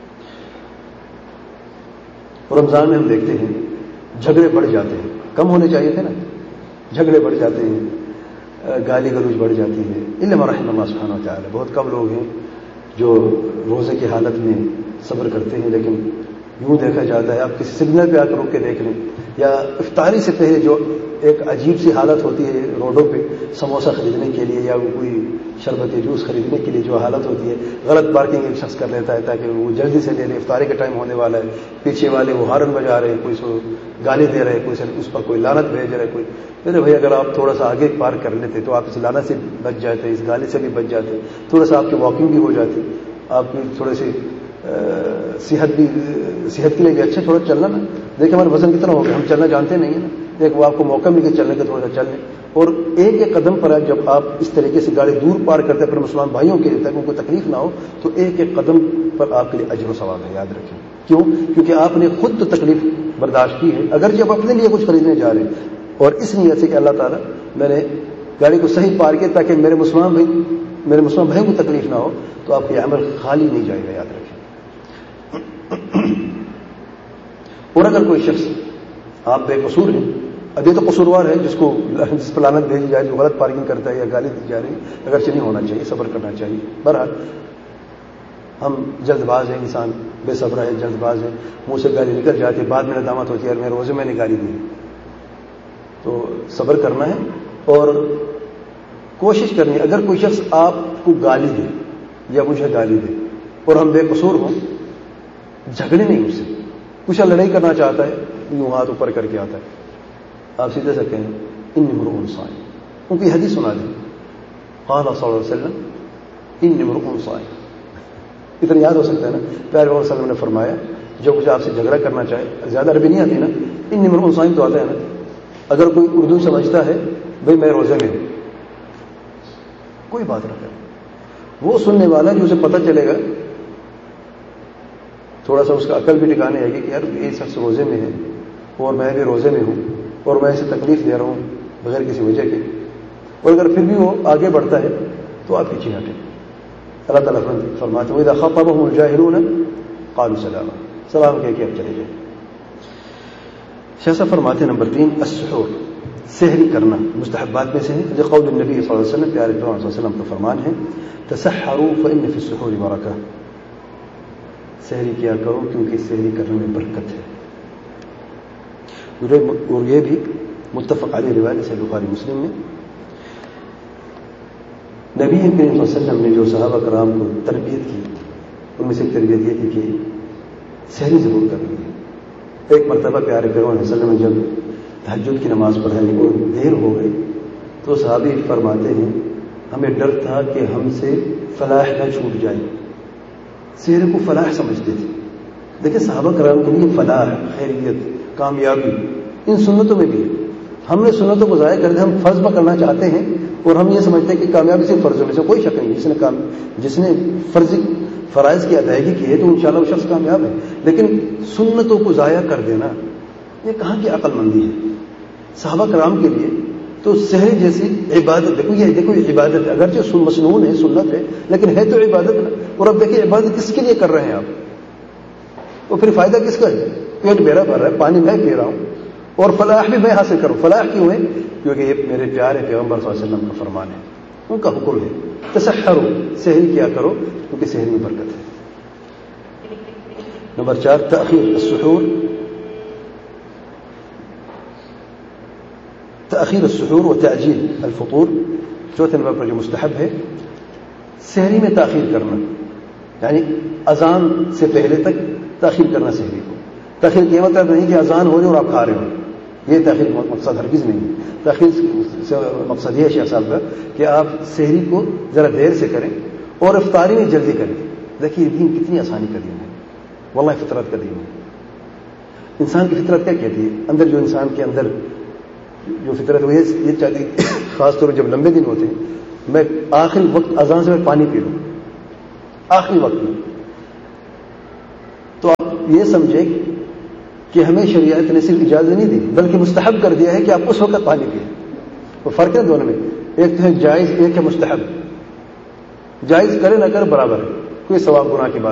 رمضان میں ہم دیکھتے ہیں جھگڑے بڑھ جاتے ہیں، کم ہونے چاہیے تھے نا، جھگڑے بڑھ جاتے ہیں، گالی گلوچ بڑھ جاتی ہے. الا ما رحم اللہ سبحانہ و تعالی، بہت کم لوگ ہیں جو روزے کی حالت میں صبر کرتے ہیں. لیکن یوں دیکھا جاتا ہے، آپ کسی سگنل پہ آ کر رک کے دیکھ لیں، یا افطاری سے پہلے جو ایک عجیب سی حالت ہوتی ہے روڈوں پہ سموسہ خریدنے کے لیے یا کوئی شربت جوس خریدنے کے لیے جو حالت ہوتی ہے، غلط پارکنگ ایک شخص کر لیتا ہے تاکہ وہ جلدی سے لے لے، افطاری کا ٹائم ہونے والا ہے، پیچھے والے وہ ہارن بجا رہے ہیں، کوئی سو گالی دے رہے ہیں، کوئی اس پر کوئی لعنت بھیج رہے ہیں، کوئی ارے بھائی اگر آپ تھوڑا سا آگے پارک کر لیتے تو آپ اس لعنت سے بچ جاتے، اس گالی سے بھی بچ جاتے، تھوڑا سا آپ کی واکنگ بھی ہو جاتی، آپ کی تھوڑی سی صحت کے لیے بھی اچھا تھوڑا چلنا نا. دیکھیں ہمارا وزن کتنا ہو گیا، ہم چلنا جانتے نہیں ہیں نا. دیکھ وہ آپ کو موقع مل کے چلنے کا تھوڑا سا چل لیں. اور ایک ایک قدم پر جب آپ اس طریقے سے گاڑی دور پار کرتے ہیں اپنے مسلمان بھائیوں کے لیے تاکہ ان کو تکلیف نہ ہو، تو ایک ایک قدم پر آپ کے لیے اجر و ثواب ہے. یاد رکھیں کیوں؟ کیونکہ آپ نے خود تو تکلیف برداشت کی ہے، اگر جب اپنے لیے کچھ خریدنے جا رہے ہیں اور اس نیت سے کہ اللہ تعالیٰ میں نے گاڑی کو صحیح پار کیا تاکہ میرے مسلمان بھائیوں کو تکلیف نہ ہو، تو آپ کا عمل خالی نہیں جائے گا. یاد رکھیں. اور اگر کوئی شخص، آپ بے قصور ہیں، اب یہ تو قصوروار ہے جس پر لعنت بھیجی جائے، جو غلط پارکنگ کرتا ہے یا گالی دی جا رہی ہے، اگرچہ نہیں ہونا چاہیے، صبر کرنا چاہیے. بہرحال ہم جلد باز ہیں، انسان بے صبر ہے، جلد باز ہے، منہ سے گالی نکل جاتی ہے، بعد میں ندامت ہوتی ہے اور میں روزے میں نے گالی دی. تو صبر کرنا ہے اور کوشش کرنی ہے. اگر کوئی شخص آپ کو گالی دے یا مجھے گالی دے اور ہم بے قصور ہوں، جھگڑے نہیں اس سے، کچھ لڑائی کرنا چاہتا ہے، یوں ہاتھ اوپر کر کے آتا ہے، آپ سیدھے سے کہیں انی امرؤ صائم. ان کی حدیث سنا دیں، قال صلی اللہ علیہ وسلم انی امرؤ صائم. اتنا یاد ہو سکتا ہے نا. پیارے محمد صلی اللہ علیہ وسلم نے فرمایا جو کچھ آپ سے جھگڑا کرنا چاہے، زیادہ عربی نہیں آتی نا، انی امرؤ صائم تو آتا ہے نا. اگر کوئی اردو سمجھتا ہے بھئی میں روزے میں ہوں، کوئی بات نہ کرے. وہ سننے والا جو اسے پتہ چلے گا، تھوڑا سا اس کا عقل بھی ٹھکانے آئے گی کہ یار یہ شخص روزے میں ہے اور میں بھی روزے میں ہوں اور میں اسے تکلیف دے رہا ہوں بغیر کسی وجہ کے، اور اگر پھر بھی وہ آگے بڑھتا ہے تو آپ پیچھے ہٹیں. اللہ تعالیٰ فرماتے ہیں اذا خاطبهم الجاهلون قالوا سلاما، سلام کہہ کے اب چلے جائیں. شیخ صاحب فرماتے ہیں نمبر 3 السحور، سحری کرنا مستحبات میں سے ہے. قول النبی صلی اللہ علیہ وسلم، پیارے پیغمبر صلی اللہ علیہ وسلم کا فرمان ہے تسحروا فإن في السحور برکہ، سحری کیا کرو کیونکہ سحری کرنے میں برکت ہے. اور یہ بھی متفق علیہ روایت سے بخاری مسلم میں. نبی کریم صلی اللہ علیہ وسلم نے جو صحابہ کرام کو تربیت کی، ان میں سے ایک تربیت یہ تھی کہ سحری ضرور کرنی ہے. ایک مرتبہ پیارے پیغمبر صلی اللہ علیہ وسلم نے جب تہجد کی نماز پڑھائی اور دیر ہو گئی تو صحابی فرماتے ہیں ہمیں ڈر تھا کہ ہم سے فلاح نہ چھوٹ جائے. سحری کو فلاح سمجھتے تھے. دیکھیں صحابہ کرام کے لیے فلاح، خیریت، کامیابی ان سنتوں میں بھی ہے. ہم نے سنتوں کو ضائع کر دیا، ہم فرض پکڑنا چاہتے ہیں اور ہم یہ سمجھتے ہیں کہ کامیابی صرف فرضوں میں سے، کوئی شک نہیں. جس نے فرائض کی ادائیگی کی ہے تو انشاءاللہ وہ شخص کامیاب ہے. لیکن سنتوں کو ضائع کر دینا یہ کہاں کی عقل مندی ہے. صحابہ کرام کے لیے تو سحری جیسی عبادت، دیکھو یہ عبادت ہے، اگرچہ مسنون ہے، سنت ہے، لیکن ہے تو عبادت ہے. اور اب دیکھیں عبادت کس کے لیے کر رہے ہیں آپ، تو پھر فائدہ کس کا ہے؟ پیٹ میرا بھر رہا ہے، پانی میں پی رہا ہوں اور فلاح بھی میں حاصل کروں. فلاح کیوں ہے؟ کیونکہ یہ میرے پیارے پیغمبر صلی اللہ علیہ وسلم کا فرمان ہے، ان کا حکم ہے تسحروا، سحری کیا کرو کیونکہ سحری میں برکت ہے. نمبر 4 تأخیر السحور، تأخیر السحور و تعجیل الفطور. چوتھے نمبر پر جو مستحب ہے سحری میں تاخیر کرنا، یعنی اذان سے پہلے تک تاخیر کرنا. سحری کو تاخیر یہ مطلب نہیں کہ اذان ہو جائے اور آپ کھا رہے ہو، یہ تاخیر مقصد ہرگز نہیں ہے. تاخیر سے مقصد یہ ہے شیخ صاحب کا کہ آپ سحری کو ذرا دیر سے کریں اور افطاری میں جلدی کریں. دیکھیے دین کتنی آسانی کا دین ہے، واللہ فطرت کا دین ہے. انسان کی فطرت کیا کہتی ہے؟ اندر جو انسان کے اندر جو فطرت وہ یہ چاہتی ہے خاص طور پر جب لمبے دن ہوتے ہیں، میں آخری وقت اذان سے میں پانی پی لوں، آخری وقت میں. تو آپ یہ سمجھیں کہ ہمیں شریعت نے صرف اجازت نہیں دی بلکہ مستحب کر دیا ہے کہ آپ اس وقت پانی پئیں. وہ فرق ہے دونوں میں، ایک تو ہے جائز، ایک ہے مستحب. جائز کرے نہ کرے برابر ہے، کوئی ثواب گناہ کی بات